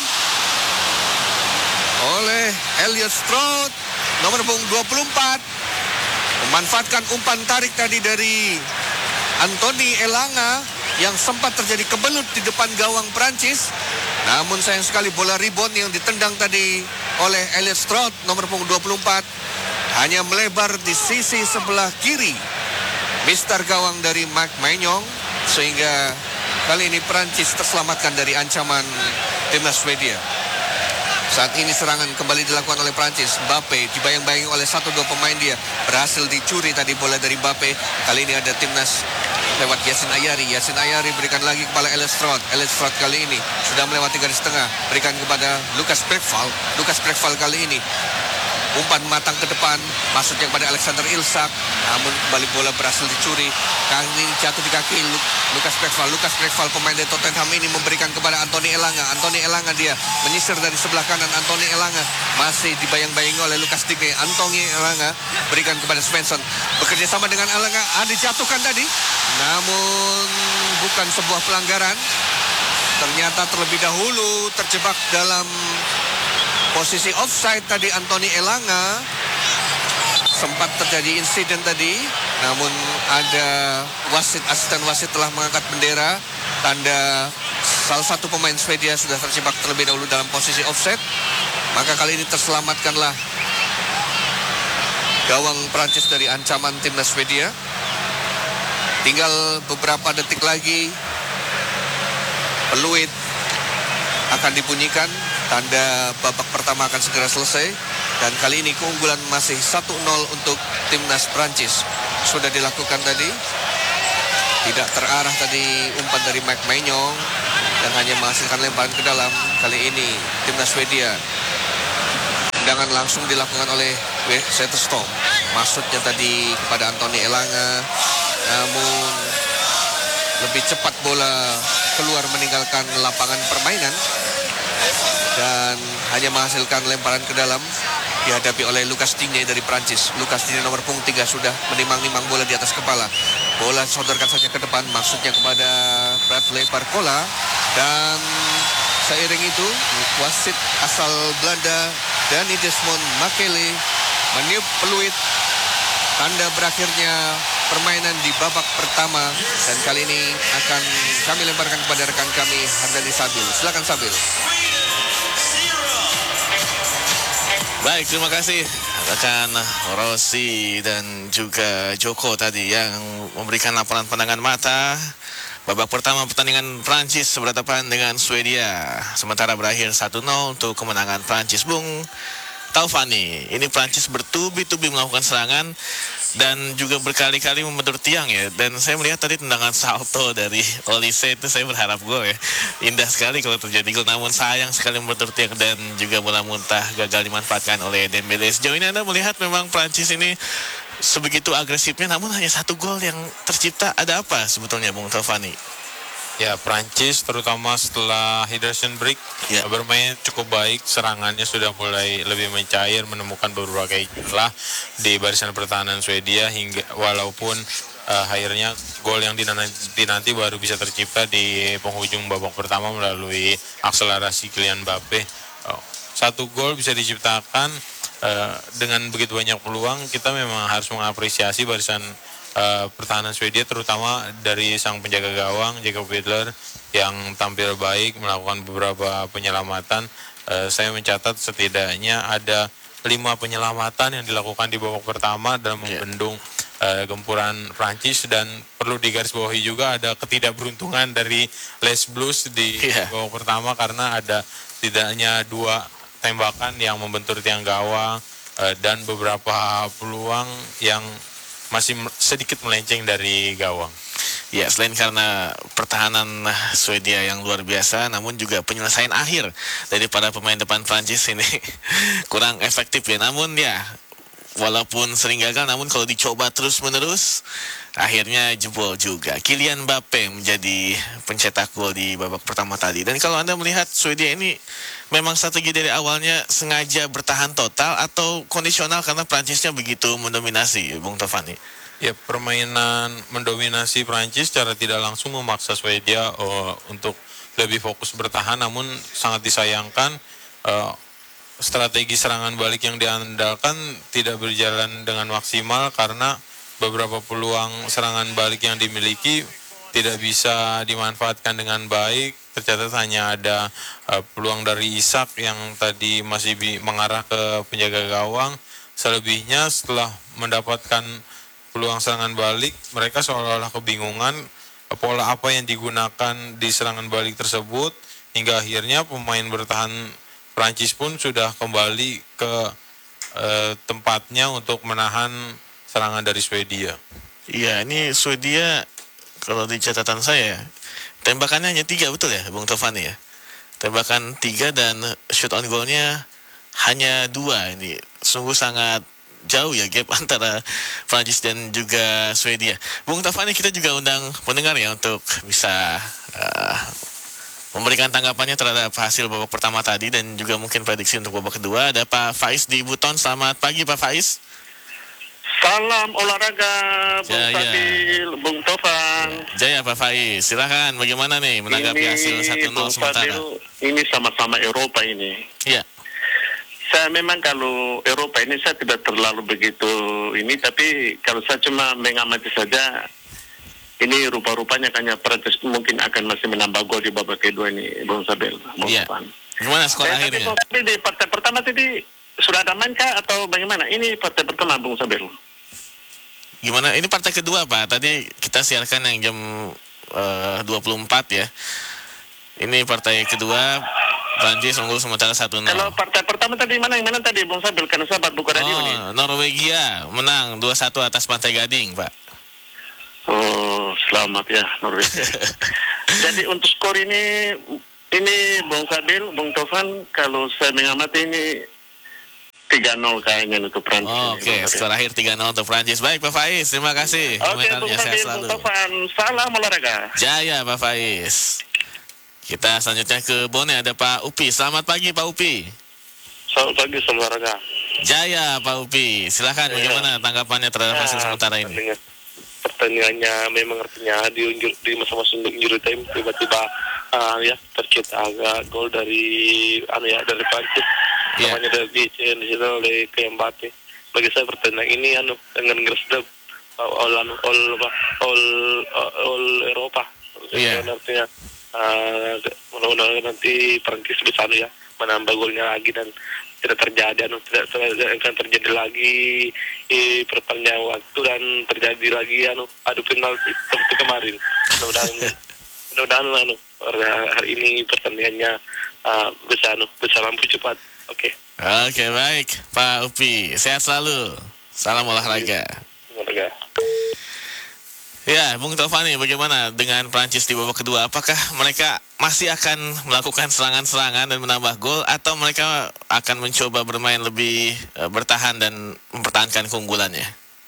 oleh Elliot Stroud, nomor punggung 24, memanfaatkan umpan tarik tadi dari Anthony Elanga yang sempat terjadi kebelut di depan gawang Prancis. Namun sayang sekali bola rebound yang ditendang tadi oleh Elliot Stroud, nomor punggung 24, hanya melebar di sisi sebelah kiri mistar gawang dari Mike Maignan, sehingga kali ini Prancis terselamatkan dari ancaman timnas Swedia. Saat ini serangan kembali dilakukan oleh Prancis. Mbappé dibayang-bayangi oleh 1-2 pemain dia. Berhasil dicuri tadi bola dari Mbappé. Kali ini ada timnas lewat Yacine Ayari. Yacine Ayari berikan lagi kepada Elliot Stroud. Elliot Stroud kali ini sudah melewati garis tengah. Berikan kepada Lucas Bergvall. Lucas Bergvall kali ini umpan matang ke depan, maksudnya kepada Alexander Isak, namun kembali bola berhasil dicuri. Kali ini jatuh di kaki Lucas Bergvall. Lucas Bergvall pemain dari Tottenham ini memberikan kepada Anthony Elanga. Anthony Elanga dia menyisir dari sebelah kanan. Anthony Elanga masih dibayang-bayangi oleh Lucas Digne. Anthony Elanga berikan kepada Svensson. Bekerja sama dengan Elanga, dijatuhkan tadi, namun bukan sebuah pelanggaran. Ternyata terlebih dahulu terjebak dalam posisi offside tadi Anthony Elanga. Sempat terjadi insiden tadi, namun ada asisten wasit telah mengangkat bendera tanda salah satu pemain Swedia sudah terjebak terlebih dahulu dalam posisi offside. Maka kali ini terselamatkanlah gawang Prancis dari ancaman timnas Swedia. Tinggal beberapa detik lagi peluit akan dibunyikan Tanda babak pertama akan segera selesai. Dan kali ini keunggulan masih 1-0 untuk timnas Prancis. Sudah dilakukan tadi. Tidak terarah tadi umpan dari Mike Maignan. Dan hanya menghasilkan lemparan ke dalam. Kali ini timnas Swedia. Tendangan langsung dilakukan oleh Zetterstrom. Maksudnya tadi kepada Anthony Elanga. Namun lebih cepat bola keluar meninggalkan lapangan permainan. Dan hanya menghasilkan lemparan ke dalam. Dihadapi oleh Lucas Digne dari Prancis. Lucas Digne nomor punggung 3 sudah menimang-nimang bola di atas kepala. Bola disodorkan saja ke depan. Maksudnya kepada Bradley Barcola. Dan seiring itu wasit asal Belanda Danny Desmond Makele meniup peluit tanda berakhirnya permainan di babak pertama. Dan kali ini akan kami lemparkan kepada rekan kami Hardani Sabil. Silakan Sabil. Baik, terima kasih rekan Rossi dan juga Joko tadi yang memberikan laporan pandangan mata. Babak pertama pertandingan Prancis berhadapan dengan Swedia. Sementara berakhir 1-0 untuk kemenangan Prancis. Bung Taufani, ini Prancis bertubi-tubi melakukan serangan dan juga berkali-kali membentur tiang ya. Dan saya melihat tadi tendangan salto dari Olise itu, saya berharap gol ya. Indah sekali kalau terjadi gol, namun sayang sekali membentur tiang dan juga bola muntah gagal dimanfaatkan oleh Dembele. Sejauh ini Anda melihat memang Prancis ini sebegitu agresifnya, namun hanya 1 gol yang tercipta. Ada apa sebetulnya Bung Taufani? Ya, Prancis terutama setelah hydration break bermain cukup baik. Serangannya sudah mulai lebih mencair, menemukan berbagai celah di barisan pertahanan Swedia hingga walaupun akhirnya gol yang dinanti baru bisa tercipta di penghujung babak pertama melalui akselerasi Kylian Mbappe. 1 gol bisa diciptakan dengan begitu banyak peluang. Kita memang harus mengapresiasi barisan pertahanan Swedia, terutama dari sang penjaga gawang Jacob Widler yang tampil baik, melakukan beberapa penyelamatan. Saya mencatat setidaknya ada 5 penyelamatan yang dilakukan di babak pertama dalam membendung gempuran Prancis. Dan perlu digarisbawahi juga ada ketidakberuntungan dari Les Blues di babak pertama karena ada setidaknya 2 tembakan yang membentur tiang gawang dan beberapa peluang yang masih sedikit melenceng dari gawang. Ya, selain karena pertahanan Swedia yang luar biasa, namun juga penyelesaian akhir dari para pemain depan Prancis ini kurang efektif ya. Namun ya, walaupun sering gagal, namun kalau dicoba terus-menerus, akhirnya jebol juga. Kylian Mbappe menjadi pencetak gol di babak pertama tadi. Dan kalau Anda melihat Swedia ini memang strategi dari awalnya sengaja bertahan total atau kondisional karena Prancisnya begitu mendominasi, Bung Taufani? Ya, permainan mendominasi Prancis secara tidak langsung memaksa Swedia untuk lebih fokus bertahan, namun sangat disayangkan strategi serangan balik yang diandalkan tidak berjalan dengan maksimal karena beberapa peluang serangan balik yang dimiliki tidak bisa dimanfaatkan dengan baik. Tercatat hanya ada peluang dari Isak yang tadi masih mengarah ke penjaga gawang. Selebihnya setelah mendapatkan peluang serangan balik, mereka seolah-olah kebingungan pola apa yang digunakan di serangan balik tersebut, hingga akhirnya pemain bertahan Prancis pun sudah kembali ke tempatnya untuk menahan serangan dari Swedia. Iya, ini Swedia kalau di catatan saya tembakannya hanya 3, betul ya Bung Taufani ya? Tembakan 3 dan shoot on goalnya hanya 2. Ini sungguh sangat jauh ya gap antara Prancis dan juga Swedia. Bung Taufani, kita juga undang pendengar ya untuk bisa memberikan tanggapannya terhadap hasil babak pertama tadi dan juga mungkin prediksi untuk babak kedua. Ada Pak Faiz di Buton. Selamat pagi Pak Faiz. Salam olahraga, Bung Fadil, Bung Tovan. Jaya Pak Faiz, silakan bagaimana nih menanggapi hasil 1-0 Bung sementara? Fadil, ini sama-sama Eropa ini. Iya. Saya memang kalau Eropa ini saya tidak terlalu begitu ini, tapi kalau saya cuma mengamati saja, ini rupa-rupanya kayaknya Prancis mungkin akan masih menambah gol di babak kedua ini, Bung Sabel. Iya. Gimana skor akhirnya? Tapi di partai pertama tadi sudah ada main kah atau bagaimana? Ini partai pertama, Bung Sabel. Gimana? Ini partai kedua Pak. Tadi kita siarkan yang jam 24 ya. Ini partai kedua Prancis unggul sementara 1-0. Kalau partai pertama tadi mana yang mana tadi Bung Sabil? Karena sahabat buka radio nih. Norwegia menang 2-1 atas Pantai Gading, Pak. Oh, selamat ya Norwegia. Jadi untuk skor ini Bung Sabil, Bung Tovan, kalau saya mengamati ini 3-0 kayaknya untuk Prancis. Oke, skor akhir 3-0 untuk Prancis. Baik, Pak Faiz, terima kasih. Oke, Bung Komentarnya sehat Sabil, selalu. Bung Tovan, salam olahraga. Jaya, Pak Faiz. Kita selanjutnya ke Bone, ada Pak Upi. Selamat pagi, Pak Upi. Selamat pagi, olahraga. Jaya, Pak Upi. Silakan, bagaimana tanggapannya terhadap hasil sementara ini? Pertandingannya memang artinya di masa-masa injury time tiba-tiba tercipta agak gol dari dari Prancis. Namanya dari di situ oleh Mbappe. Bagi saya pertandingan ini dengan Gresdep all Eropa. Artinya mudah-mudahan nanti Prancis bisa menambah golnya lagi dan tidak akan terjadi lagi perpanjangan waktu dan terjadi lagi adu penalti seperti kemarin. Mudah-mudahan hari ini pertandingannya bisa lampu cepat. Oke, baik Pak Upi, sehat selalu. Salam olahraga. Ya, Bung Tovani, bagaimana dengan Prancis di babak kedua? Apakah mereka masih akan melakukan serangan-serangan dan menambah gol, atau mereka akan mencoba bermain lebih bertahan dan mempertahankan keunggulannya?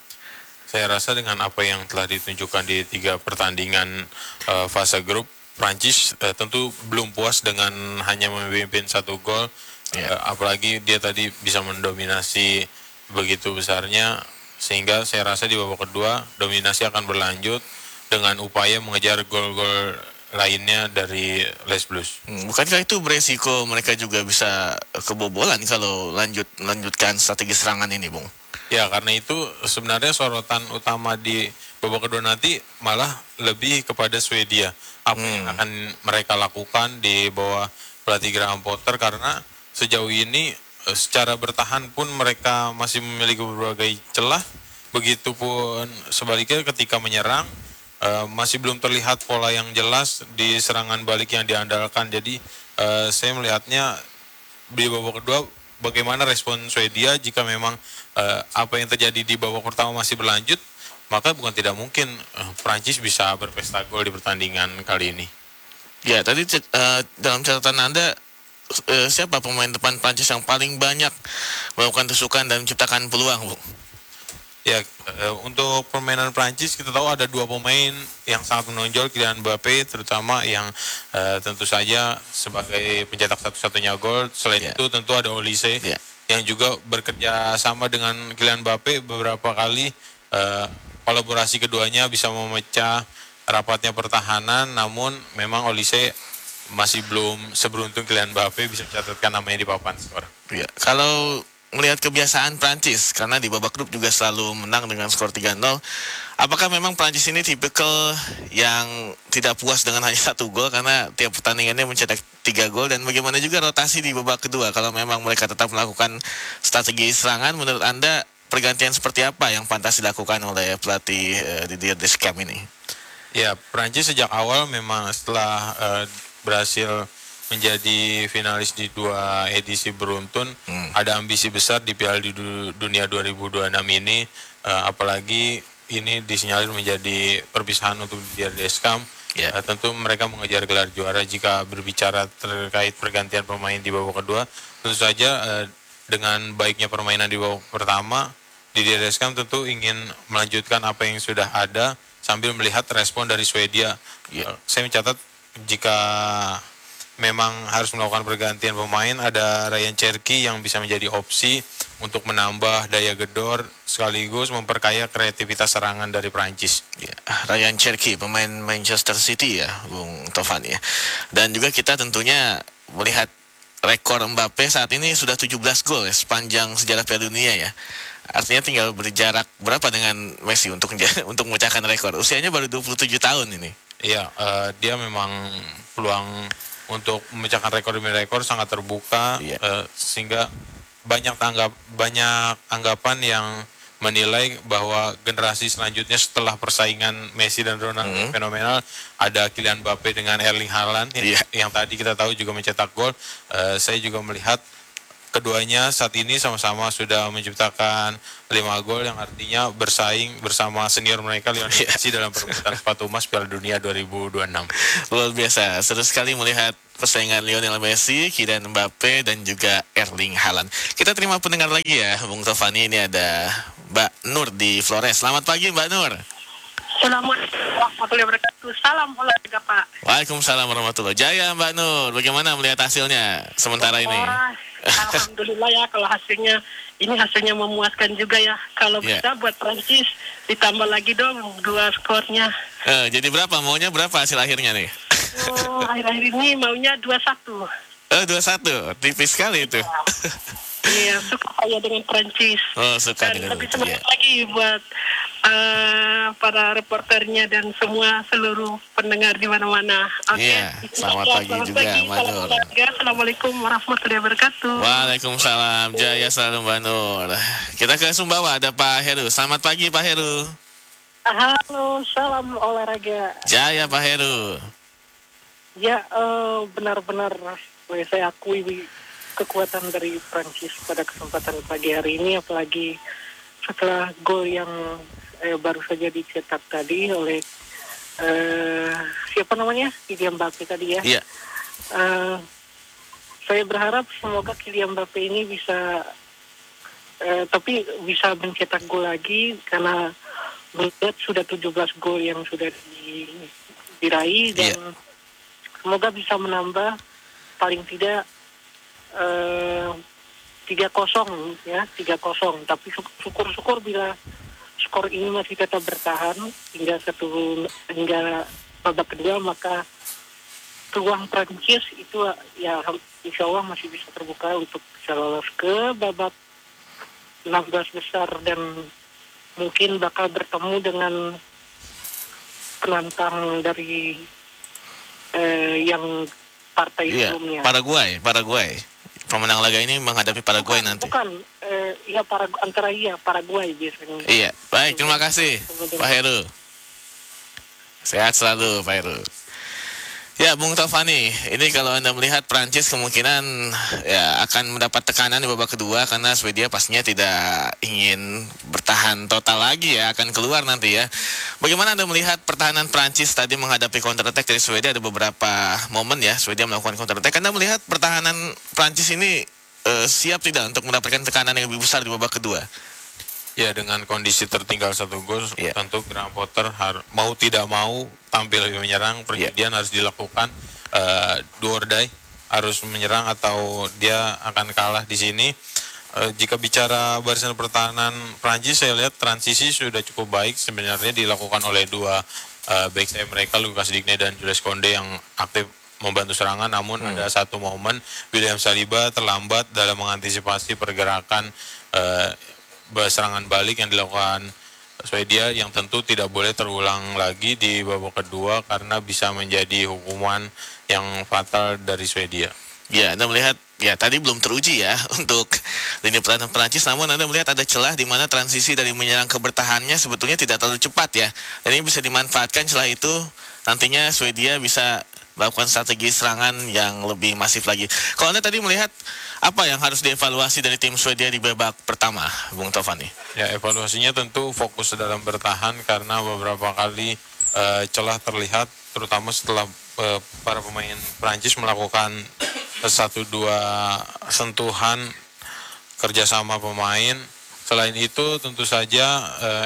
Saya rasa dengan apa yang telah ditunjukkan di 3 pertandingan fase grup, Prancis tentu belum puas dengan hanya memimpin 1 gol. Apalagi dia tadi bisa mendominasi begitu besarnya, sehingga saya rasa di babak kedua dominasi akan berlanjut dengan upaya mengejar gol-gol lainnya dari Les Blues. Bukankah itu beresiko mereka juga bisa kebobolan kalau lanjutkan strategi serangan ini, Bung? Ya, karena itu sebenarnya sorotan utama di babak kedua nanti malah lebih kepada Swedia. Apa yang akan mereka lakukan di bawah pelatih Graham Potter, karena sejauh ini secara bertahan pun mereka masih memiliki berbagai celah. Begitupun sebaliknya ketika menyerang masih belum terlihat pola yang jelas di serangan balik yang diandalkan. Jadi saya melihatnya di babak kedua bagaimana respon Swedia jika memang apa yang terjadi di babak pertama masih berlanjut, maka bukan tidak mungkin Prancis bisa berpesta gol di pertandingan kali ini. Ya, tadi dalam catatan Anda, siapa pemain depan Prancis yang paling banyak melakukan tusukan dan menciptakan peluang, Bu? Ya, untuk permainan Prancis kita tahu ada 2 pemain yang sangat menonjol, Kylian Mbappe terutama yang tentu saja sebagai pencetak satu-satunya gol. Selain itu tentu ada Olise yang juga bekerja sama dengan Kylian Mbappe beberapa kali. Kolaborasi keduanya bisa memecah rapatnya pertahanan, namun memang Olise masih belum seberuntung Kylian Mbappe bisa mencatatkan namanya di papan skor. Ya, kalau melihat kebiasaan Prancis, karena di babak grup juga selalu menang dengan skor 3-0, apakah memang Prancis ini tipikal yang tidak puas dengan hanya 1 gol, karena tiap pertandingannya mencetak 3 gol, dan bagaimana juga rotasi di babak kedua? Kalau memang mereka tetap melakukan strategi serangan, menurut Anda pergantian seperti apa yang pantas dilakukan oleh pelatih Didier Deschamps ini? Ya, Prancis sejak awal memang setelah berhasil menjadi finalis di 2 edisi beruntun, ada ambisi besar di Piala Dunia 2026 ini, apalagi ini disinyalir menjadi perpisahan untuk Didier Deschamps. Tentu mereka mengejar gelar juara. Jika berbicara terkait pergantian pemain di babak kedua, tentu saja dengan baiknya permainan di babak pertama, Didier Deschamps tentu ingin melanjutkan apa yang sudah ada sambil melihat respon dari Swedia. Saya mencatat jika memang harus melakukan pergantian pemain, ada Ryan Cherki yang bisa menjadi opsi untuk menambah daya gedor sekaligus memperkaya kreativitas serangan dari Prancis. Ryan Cherki, pemain Manchester City ya, Bung Tovan ya. Dan juga kita tentunya melihat rekor Mbappe saat ini sudah 17 gol ya, sepanjang sejarah Piala Dunia ya. Artinya tinggal berjarak berapa dengan Messi untuk memecahkan rekor. Usianya baru 27 tahun ini. Iya, dia memang peluang untuk memecahkan rekor demi rekor sangat terbuka, sehingga banyak anggapan yang menilai bahwa generasi selanjutnya setelah persaingan Messi dan Ronaldo fenomenal, ada Kylian Mbappe dengan Erling Haaland yang tadi kita tahu juga mencetak gol. Saya juga melihat keduanya saat ini sama-sama sudah menciptakan 5 gol yang artinya bersaing bersama senior mereka Lionel Messi dalam perebutan sepatu emas Piala Dunia 2026. Luar biasa, seru sekali melihat persaingan Lionel Messi, Kylian Mbappe dan juga Erling Haaland. Kita terima pendengar lagi ya, Bung Tovani. Ini ada Mbak Nur di Flores. Selamat pagi Mbak Nur. Assalamualaikum warahmatullahi wabarakatuh. Salam olahraga Pak. Waalaikumsalam warahmatullahi wabarakatuh. Jaya Mbak Nur, bagaimana melihat hasilnya sementara ini? Alhamdulillah ya, kalau hasilnya memuaskan juga ya. Kalau bisa buat Prancis ditambah lagi dong 2 skornya. Jadi berapa? Maunya berapa hasil akhirnya nih? Akhir-akhir ini maunya 2-1. 2-1, tipis sekali itu. Iya, suka saya dengan Prancis. Suka dan dengan lebih semangat lagi buat para reporternya dan semua seluruh pendengar di mana-mana. Iya, selamat pagi juga Mbak Nur. Assalamualaikum warahmatullahi wabarakatuh. Waalaikumsalam, jaya selalu Mbak Nur. Kita ke Sumbawa, ada Pak Heru. Selamat pagi Pak Heru. Halo, salam olahraga. Jaya Pak Heru. Ya, benar-benar saya akui kekuatan dari Prancis pada kesempatan pagi hari ini, apalagi setelah gol yang baru saja dicetak tadi oleh siapa namanya? Kylian Mbappe tadi ya. Iya. Saya berharap semoga Kylian Mbappe ini bisa tapi bisa mencetak gol lagi, karena melihat sudah 17 gol yang sudah diraih dan semoga bisa menambah paling tidak 3-0 ya, 3-0. Tapi syukur-syukur bila skor ini masih tetap bertahan hingga babak kedua, maka peluang Prancis itu ya insya Allah masih bisa terbuka untuk bisa lolos ke babak 16 besar dan mungkin bakal bertemu dengan penantang dari yang partai sebelumnya. Paraguay. Pemenang laga ini menghadapi Paraguay nanti. Bukan, Paraguay biasanya. Iya, baik, terima kasih Pak Heru. Sehat selalu Pak Heru. Ya, Bung Tovani, ini kalau Anda melihat Prancis kemungkinan ya akan mendapat tekanan di babak kedua karena Swedia pastinya tidak ingin bertahan total lagi ya, akan keluar nanti ya. Bagaimana Anda melihat pertahanan Prancis tadi menghadapi counter attack dari Swedia? Ada beberapa momen ya Swedia melakukan counter attack. Anda melihat pertahanan Prancis ini siap tidak untuk mendapatkan tekanan yang lebih besar di babak kedua? Ya, dengan kondisi tertinggal 1 gol, tentu Graham Potter mau tidak mau tampil lebih menyerang. Perjudian harus dilakukan, do or die, harus menyerang atau dia akan kalah di sini. Jika bicara barisan pertahanan Prancis, saya lihat transisi sudah cukup baik sebenarnya dilakukan oleh 2 back sayap mereka, Lucas Digne dan Jules Koundé yang aktif membantu serangan. Namun ada satu momen William Saliba terlambat dalam mengantisipasi pergerakan serangan balik yang dilakukan Swedia, yang tentu tidak boleh terulang lagi di babak kedua karena bisa menjadi hukuman yang fatal dari Swedia. Ya, Anda melihat ya tadi belum teruji ya untuk lini pertahanan Prancis, namun Anda melihat ada celah di mana transisi dari menyerang ke bertahannya sebetulnya tidak terlalu cepat ya. Dan ini bisa dimanfaatkan celah itu, nantinya Swedia bisa melakukan strategi serangan yang lebih masif lagi. Kalau Anda tadi melihat apa yang harus dievaluasi dari tim Swedia di babak pertama, Bung Tovani? Ya, evaluasinya tentu fokus dalam bertahan karena beberapa kali celah terlihat, terutama setelah para pemain Prancis melakukan 1-2 sentuhan kerjasama pemain. Selain itu tentu saja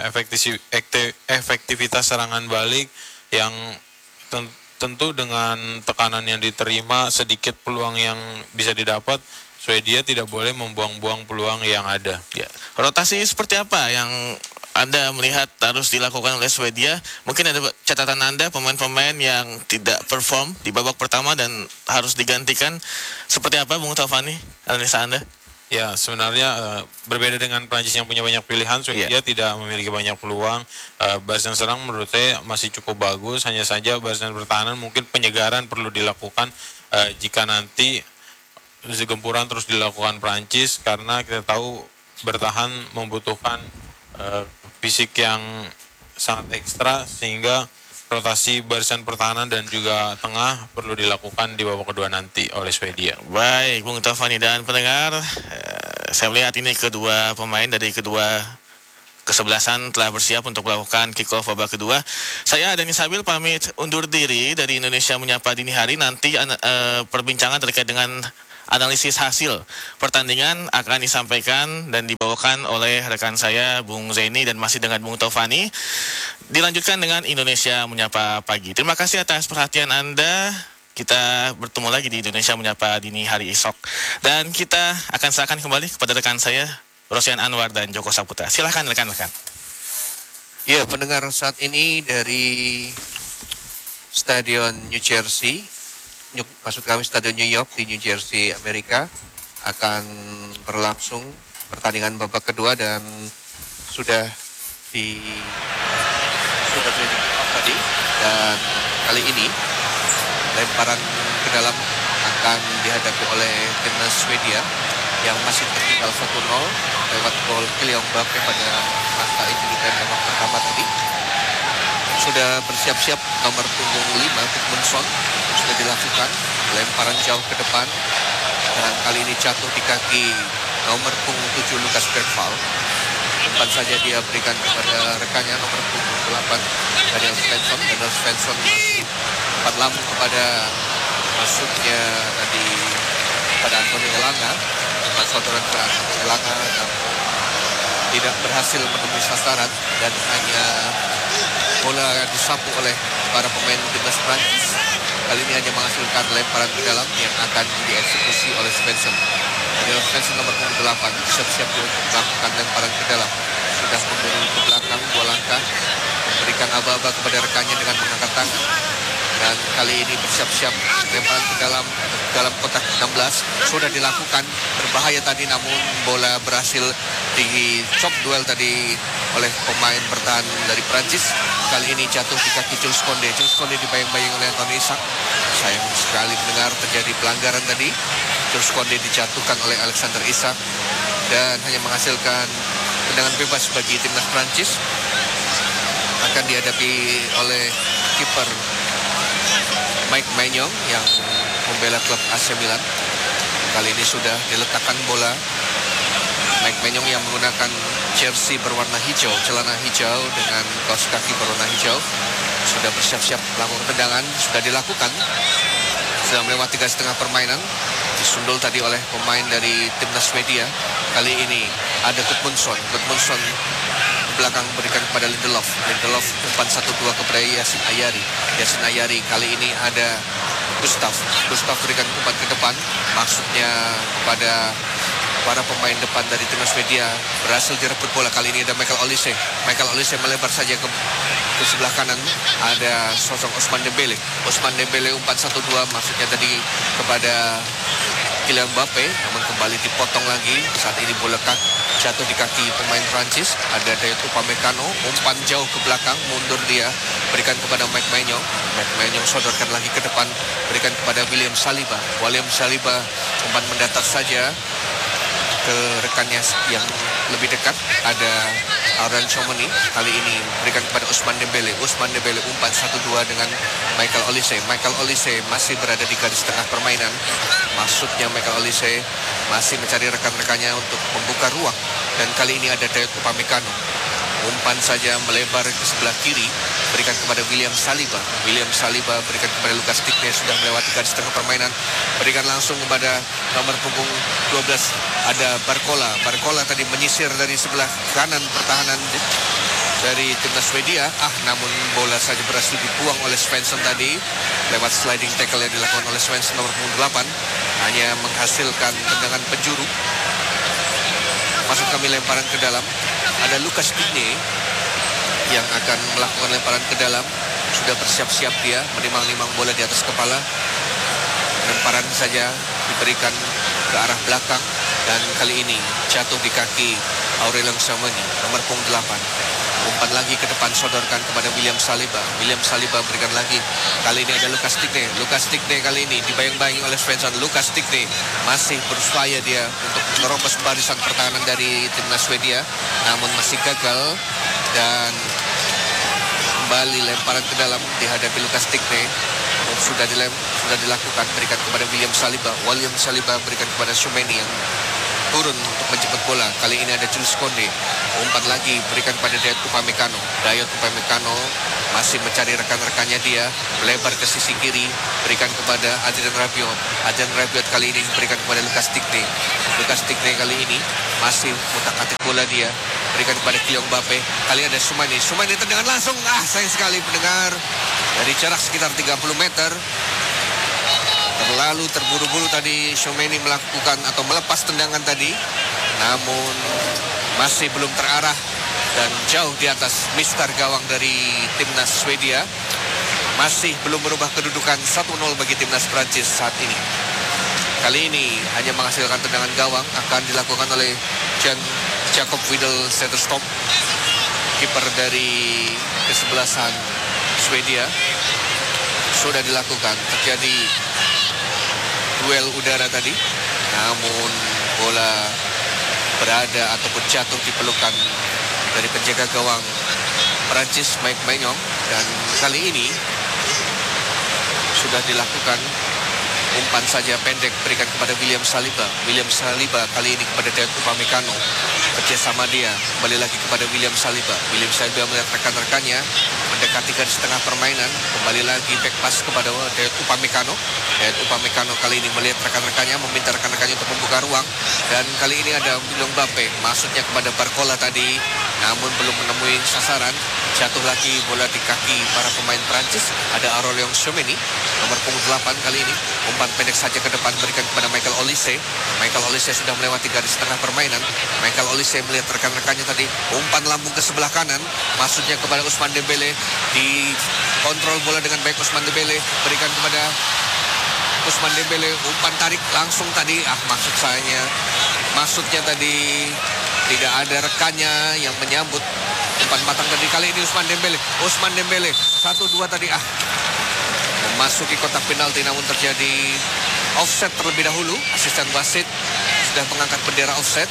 efektivitas serangan balik yang tentu dengan tekanan yang diterima, sedikit peluang yang bisa didapat, Swedia tidak boleh membuang-buang peluang yang ada. Ya. Rotasi seperti apa yang Anda melihat harus dilakukan oleh Swedia? Mungkin ada catatan Anda pemain-pemain yang tidak perform di babak pertama dan harus digantikan. Seperti apa, Bung Tovani, analisa Anda? Ya, sebenarnya berbeda dengan Prancis yang punya banyak pilihan, Swedia tidak memiliki banyak peluang. Barisan serang menurut saya masih cukup bagus, hanya saja barisan pertahanan mungkin penyegaran perlu dilakukan jika nanti gempuran terus dilakukan Prancis, karena kita tahu bertahan membutuhkan fisik yang sangat ekstra, sehingga rotasi barisan pertahanan dan juga tengah perlu dilakukan di babak kedua nanti oleh Swedia. Baik, Bung Taufani dan pendengar, saya melihat ini kedua pemain dari kedua kesebelasan telah bersiap untuk melakukan kick-off babak kedua. Saya Dani Sabil pamit undur diri dari Indonesia Menyapa Dini Hari. Nanti perbincangan terkait dengan analisis hasil pertandingan akan disampaikan dan dibawakan oleh rekan saya Bung Zaini dan masih dengan Bung Taufani. Dilanjutkan dengan Indonesia Menyapa Pagi. Terima kasih atas perhatian Anda. Kita bertemu lagi di Indonesia Menyapa Dini Hari esok. Dan kita akan serahkan kembali kepada rekan saya Rosian Anwar dan Joko Saputra. Silahkan rekan-rekan. Ya, pendengar, saat ini dari Stadion New Jersey, maksud kami Stadion New York di New Jersey, Amerika, akan berlangsung pertandingan babak kedua dan sudah terjadi tadi, dan kali ini lemparan ke dalam akan dihadapi oleh timnas Swedia yang masih tertinggal 1-0 lewat gol Kylian Mbappe pada masa injury time babak pertama tadi. Sudah bersiap-siap nomor punggung 5 Gudmundsson sudah dilakukan lemparan jauh ke depan, dan kali ini jatuh di kaki nomor punggung 7 Lukas Bergvall. Umpan saja dia berikan kepada rekannya nomor punggung 8 Daniel Svensson. Daniel Svensson masih empat lambung kepada masuknya tadi pada Anthony Elanga, empat saudara keras Elanga, dan tidak berhasil menemui sasaran dan hanya bola disapu oleh para pemain timnas Prancis. Kali ini hanya menghasilkan lemparan ke dalam yang akan dieksekusi oleh Svensson. Daniel Svensson nomor 8 siap-siap untuk melakukan lemparan ke dalam. Sudah mundur ke belakang 2 langkah, memberikan aba-aba kepada rekannya dengan mengangkat tangan. Dan kali ini bersiap-siap lemparan ke dalam kotak 16 sudah dilakukan. Berbahaya tadi, namun bola berhasil dicop duel tadi oleh pemain bertahan dari Prancis. Kali ini jatuh di kaki Jules Koundé. Jules Koundé dibayang-bayang oleh Anthony Isak. Sayang sekali mendengar terjadi pelanggaran tadi. Jules Koundé dijatuhkan oleh Alexander Isak dan hanya menghasilkan tendangan bebas bagi timnas Prancis. Akan dihadapi oleh kiper Mike Maignan yang membela klub AC Milan. Kali ini sudah diletakkan bola. Mike Maignan yang menggunakan jersey berwarna hijau, celana hijau dengan kaos kaki berwarna hijau, sudah bersiap-siap melakukan tendangan. Sudah dilakukan. Sudah melewati 3,5 permainan. Disundul tadi oleh pemain dari timnas Swedia. Kali ini ada Gudmundsson. Gudmundsson belakang berikan kepada Lindelof. Lindelof umpan 1-2 kepada Yasin Ayari. Yasin Ayari kali ini ada Gustav. Gustav berikan umpan ke depan, maksudnya kepada para pemain depan dari timnas Swedia. Berhasil direbut bola. Kali ini ada Michael Olise. Michael Olise melebar saja ke sebelah kanan. Ada sosok Ousmane Dembele. Ousmane Dembele umpan 1-2, maksudnya tadi kepada Kylian Mbappe, namun kembali dipotong lagi. Saat ini bola jatuh di kaki pemain Prancis. Ada Dayot Upamecano, umpan jauh ke belakang, mundur dia, berikan kepada Mike Maignan. Mike Maignan sodorkan lagi ke depan, berikan kepada William Saliba. William Saliba umpan mendatar saja ke rekannya yang lebih dekat. Ada Aurel Tchouameni, kali ini berikan kepada Ousmane Dembele. Ousmane Dembele umpan 1-2 dengan Michael Olise. Michael Olise masih berada di garis tengah permainan. Maksudnya Michael Olise masih mencari rekan-rekannya untuk membuka ruang. Dan kali ini ada Dayot Upamecano. Umpan saja melebar ke sebelah kiri, berikan kepada William Saliba. William Saliba berikan kepada Lucas Digne, sudah melewati garis tengah permainan. Berikan langsung kepada nomor punggung 12, ada Barcola. Barcola tadi menyisir dari sebelah kanan pertahanan dari timnas Swedia. Namun bola saja berhasil dibuang oleh Svensson tadi lewat sliding tackle yang dilakukan oleh Svensson nomor punggung 8. Hanya menghasilkan tendangan penjuru. Maksud kami lemparan ke dalam. Ada Lucas Digne yang akan melakukan lemparan ke dalam. Sudah bersiap-siap dia, menimang-nimang bola di atas kepala. Lemparan saja diberikan ke arah belakang. Dan kali ini jatuh di kaki Aurelien Tchouameni, nomor punggung 8. Umpan lagi ke depan, sodorkan kepada William Saliba. William Saliba berikan lagi. Kali ini ada Lucas Digne. Lucas Digne kali ini dibayang-bayangi oleh Svensson. Lucas Digne masih berupaya dia untuk menerobos barisan pertahanan dari timnas Swedia, namun masih gagal. Dan kembali lemparan ke dalam dihadapi Lucas Digne. Sudah dilakukan, berikan kepada William Saliba. William Saliba berikan kepada Shumeni yang turun untuk menjemput bola. Kali ini ada Jules Konde. Umpan lagi berikan pada Dayot Upamecano. Dayot Upamecano masih mencari rekan-rekannya dia. Melebar ke sisi kiri. Berikan kepada Adrien Rabiot. Adrien Rabiot kali ini berikan kepada Lucas Digne. Lucas Digne kali ini masih mutak-atik bola dia. Berikan kepada Kylian Mbappe. Kali ada Shumeni. Shumeni tendangan langsung. Sayang sekali pendengar. Dari jarak sekitar 30 meter. Terlalu terburu-buru tadi Shumeni melakukan atau melepas tendangan tadi. Namun masih belum terarah dan jauh di atas mister gawang dari timnas Swedia. Masih belum merubah kedudukan 1-0 bagi timnas Prancis saat ini. Kali ini hanya menghasilkan tendangan gawang akan dilakukan oleh Jakob Widel Zetterstrom, kiper dari kesebelasan Swedia. Sudah dilakukan, terjadi duel udara tadi, namun bola berada ataupun jatuh di pelukan dari penjaga gawang Prancis Mike Maignan. Dan kali ini sudah dilakukan umpan saja pendek berikan kepada William Saliba. William Saliba kali ini kepada Dayot Upamecano. Kerjasama dia kembali lagi kepada William Saliba. William Saliba melihat rekan-rekannya mendekati garis tengah permainan. Kembali lagi back pass kepada Dayot Upamecano. Dayot Upamecano kali ini melihat rekan-rekannya, meminta rekan-rekannya untuk membuka ruang. Dan kali ini ada Kylian Mbappe, maksudnya kepada Barcola tadi, namun belum menemui sasaran. Jatuh lagi bola di kaki para pemain Prancis. Ada Aurélien Tchouameni, nomor punggung 8 kali ini. Umpan pendek saja ke depan berikan kepada Michael Olise. Michael Olise sudah melewati garis tengah permainan. Michael Olise melihat rekan-rekannya tadi. Umpan lambung ke sebelah kanan, maksudnya kepada Ousmane Dembele. Dikontrol bola dengan baik Ousmane Dembele. Berikan kepada Ousmane Dembele. Umpan tarik langsung tadi. Maksudnya tadi tidak ada rekannya yang menyambut. Umpan matang tadi, kali ini Ousmane Dembele 1-2 tadi memasuki kotak penalti, namun terjadi offset terlebih dahulu. Asisten wasit sudah mengangkat bendera offset.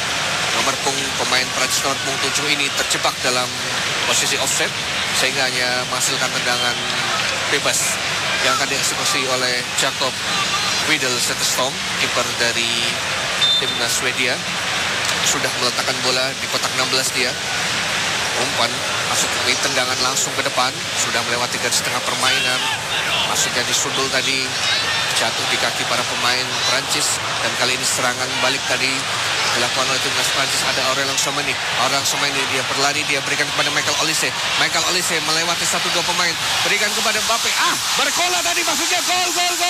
Pemain Prancis nomor punggung 7 ini terjebak dalam posisi offset sehingga hanya menghasilkan tendangan bebas yang akan dieksekusi oleh Jakob Widel Zetterstrom, kiper dari timnas Swedia. Sudah meletakkan bola di kotak 16 dia. Umpan masuk ke tendangan langsung ke depan, sudah melewati garis tengah permainan. Masuknya disundul tadi, jatuh di kaki para pemain Prancis. Dan kali ini serangan balik tadi dilakukan oleh timnas Prancis. Ada Aurélien Tchouameni. Aurélien Tchouameni dia berlari, dia berikan kepada Michael Olise. Michael Olise melewati 1-2 pemain, berikan kepada Mbappe. Barcola tadi, maksudnya gol.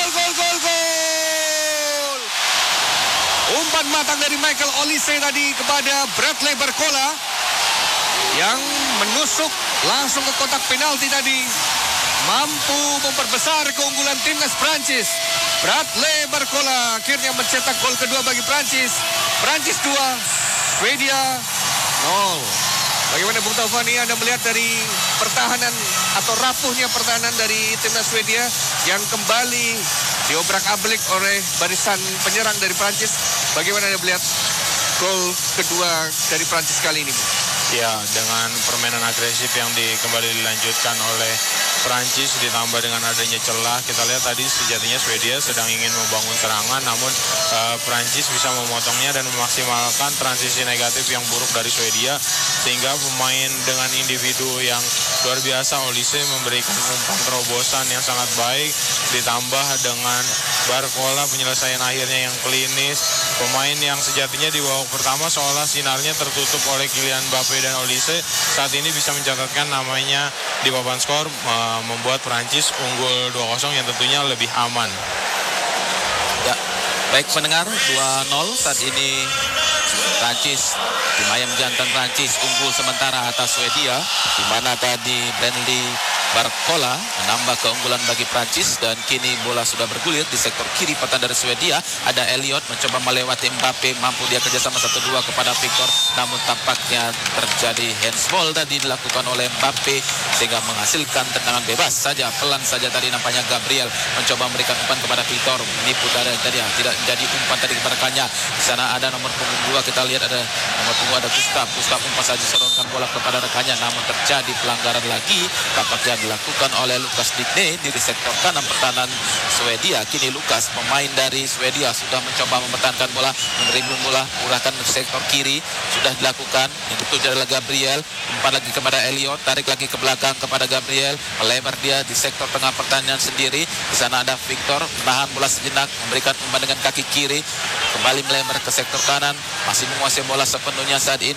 Umpan matang dari Michael Olise tadi kepada Bradley Barcola yang menusuk langsung ke kotak penalti tadi, mampu memperbesar keunggulan timnas Prancis. Bradley Barcola akhirnya mencetak gol kedua bagi Prancis. Prancis 2, Swedia 0. Bagaimana Bung Taufani, Anda melihat dari pertahanan atau rapuhnya pertahanan dari timnas Swedia yang kembali diobrak-abrik oleh barisan penyerang dari Prancis. Bagaimana Anda melihat gol kedua dari Prancis kali ini, Bung? Ya, dengan permainan agresif yang kembali dilanjutkan oleh Prancis ditambah dengan adanya celah, kita lihat tadi sejatinya Swedia sedang ingin membangun serangan, namun Prancis bisa memotongnya dan memaksimalkan transisi negatif yang buruk dari Swedia, sehingga pemain dengan individu yang luar biasa, Olise memberikan umpan terobosan yang sangat baik, ditambah dengan Barcola penyelesaian akhirnya yang klinis. Pemain yang sejatinya di babak pertama seolah sinarnya tertutup oleh Kylian Mbappe dan Olise, saat ini bisa mencatatkan namanya di papan skor, membuat Prancis unggul 2-0 yang tentunya lebih aman. Ya, baik pendengar, 2-0 saat ini Prancis, tim ayam jantan Prancis unggul sementara atas Swedia, di mana tadi Bradley Barcola menambah keunggulan bagi Prancis, dan kini bola sudah bergulir di sektor kiri pertahanan dari Swedia. Ada Elliot mencoba melewati Mbappe, mampu dia kerjasama 1-2 kepada Victor, namun tampaknya terjadi handsball tadi dilakukan oleh Mbappe sehingga menghasilkan tendangan bebas saja. Pelan saja tadi nampaknya Gabriel mencoba memberikan umpan kepada Victor, menipu tadi tidak jadi umpan tadi kepada Kanya. Di sana ada nomor punggung 2, kita lihat ada nomor punggung ada Gustav umpan saja sorongkan bola kepada rekannya, namun terjadi pelanggaran lagi tampaknya dilakukan oleh Lukas Digne di sektor kanan pertahanan Swedia. Kini Lukas, pemain dari Swedia, sudah mencoba mempertahankan bola, menerima bola, urahkan ke sektor kiri, sudah dilakukan. Yang dituju adalah Gabriel, umpan lagi kepada Elliot, tarik lagi ke belakang kepada Gabriel, melebar dia di sektor tengah pertahanan sendiri. Di sana ada Victor, menahan bola sejenak, memberikan umpan dengan kaki kiri, kembali melebar ke sektor kanan, masih menguasai bola sepenuhnya saat ini.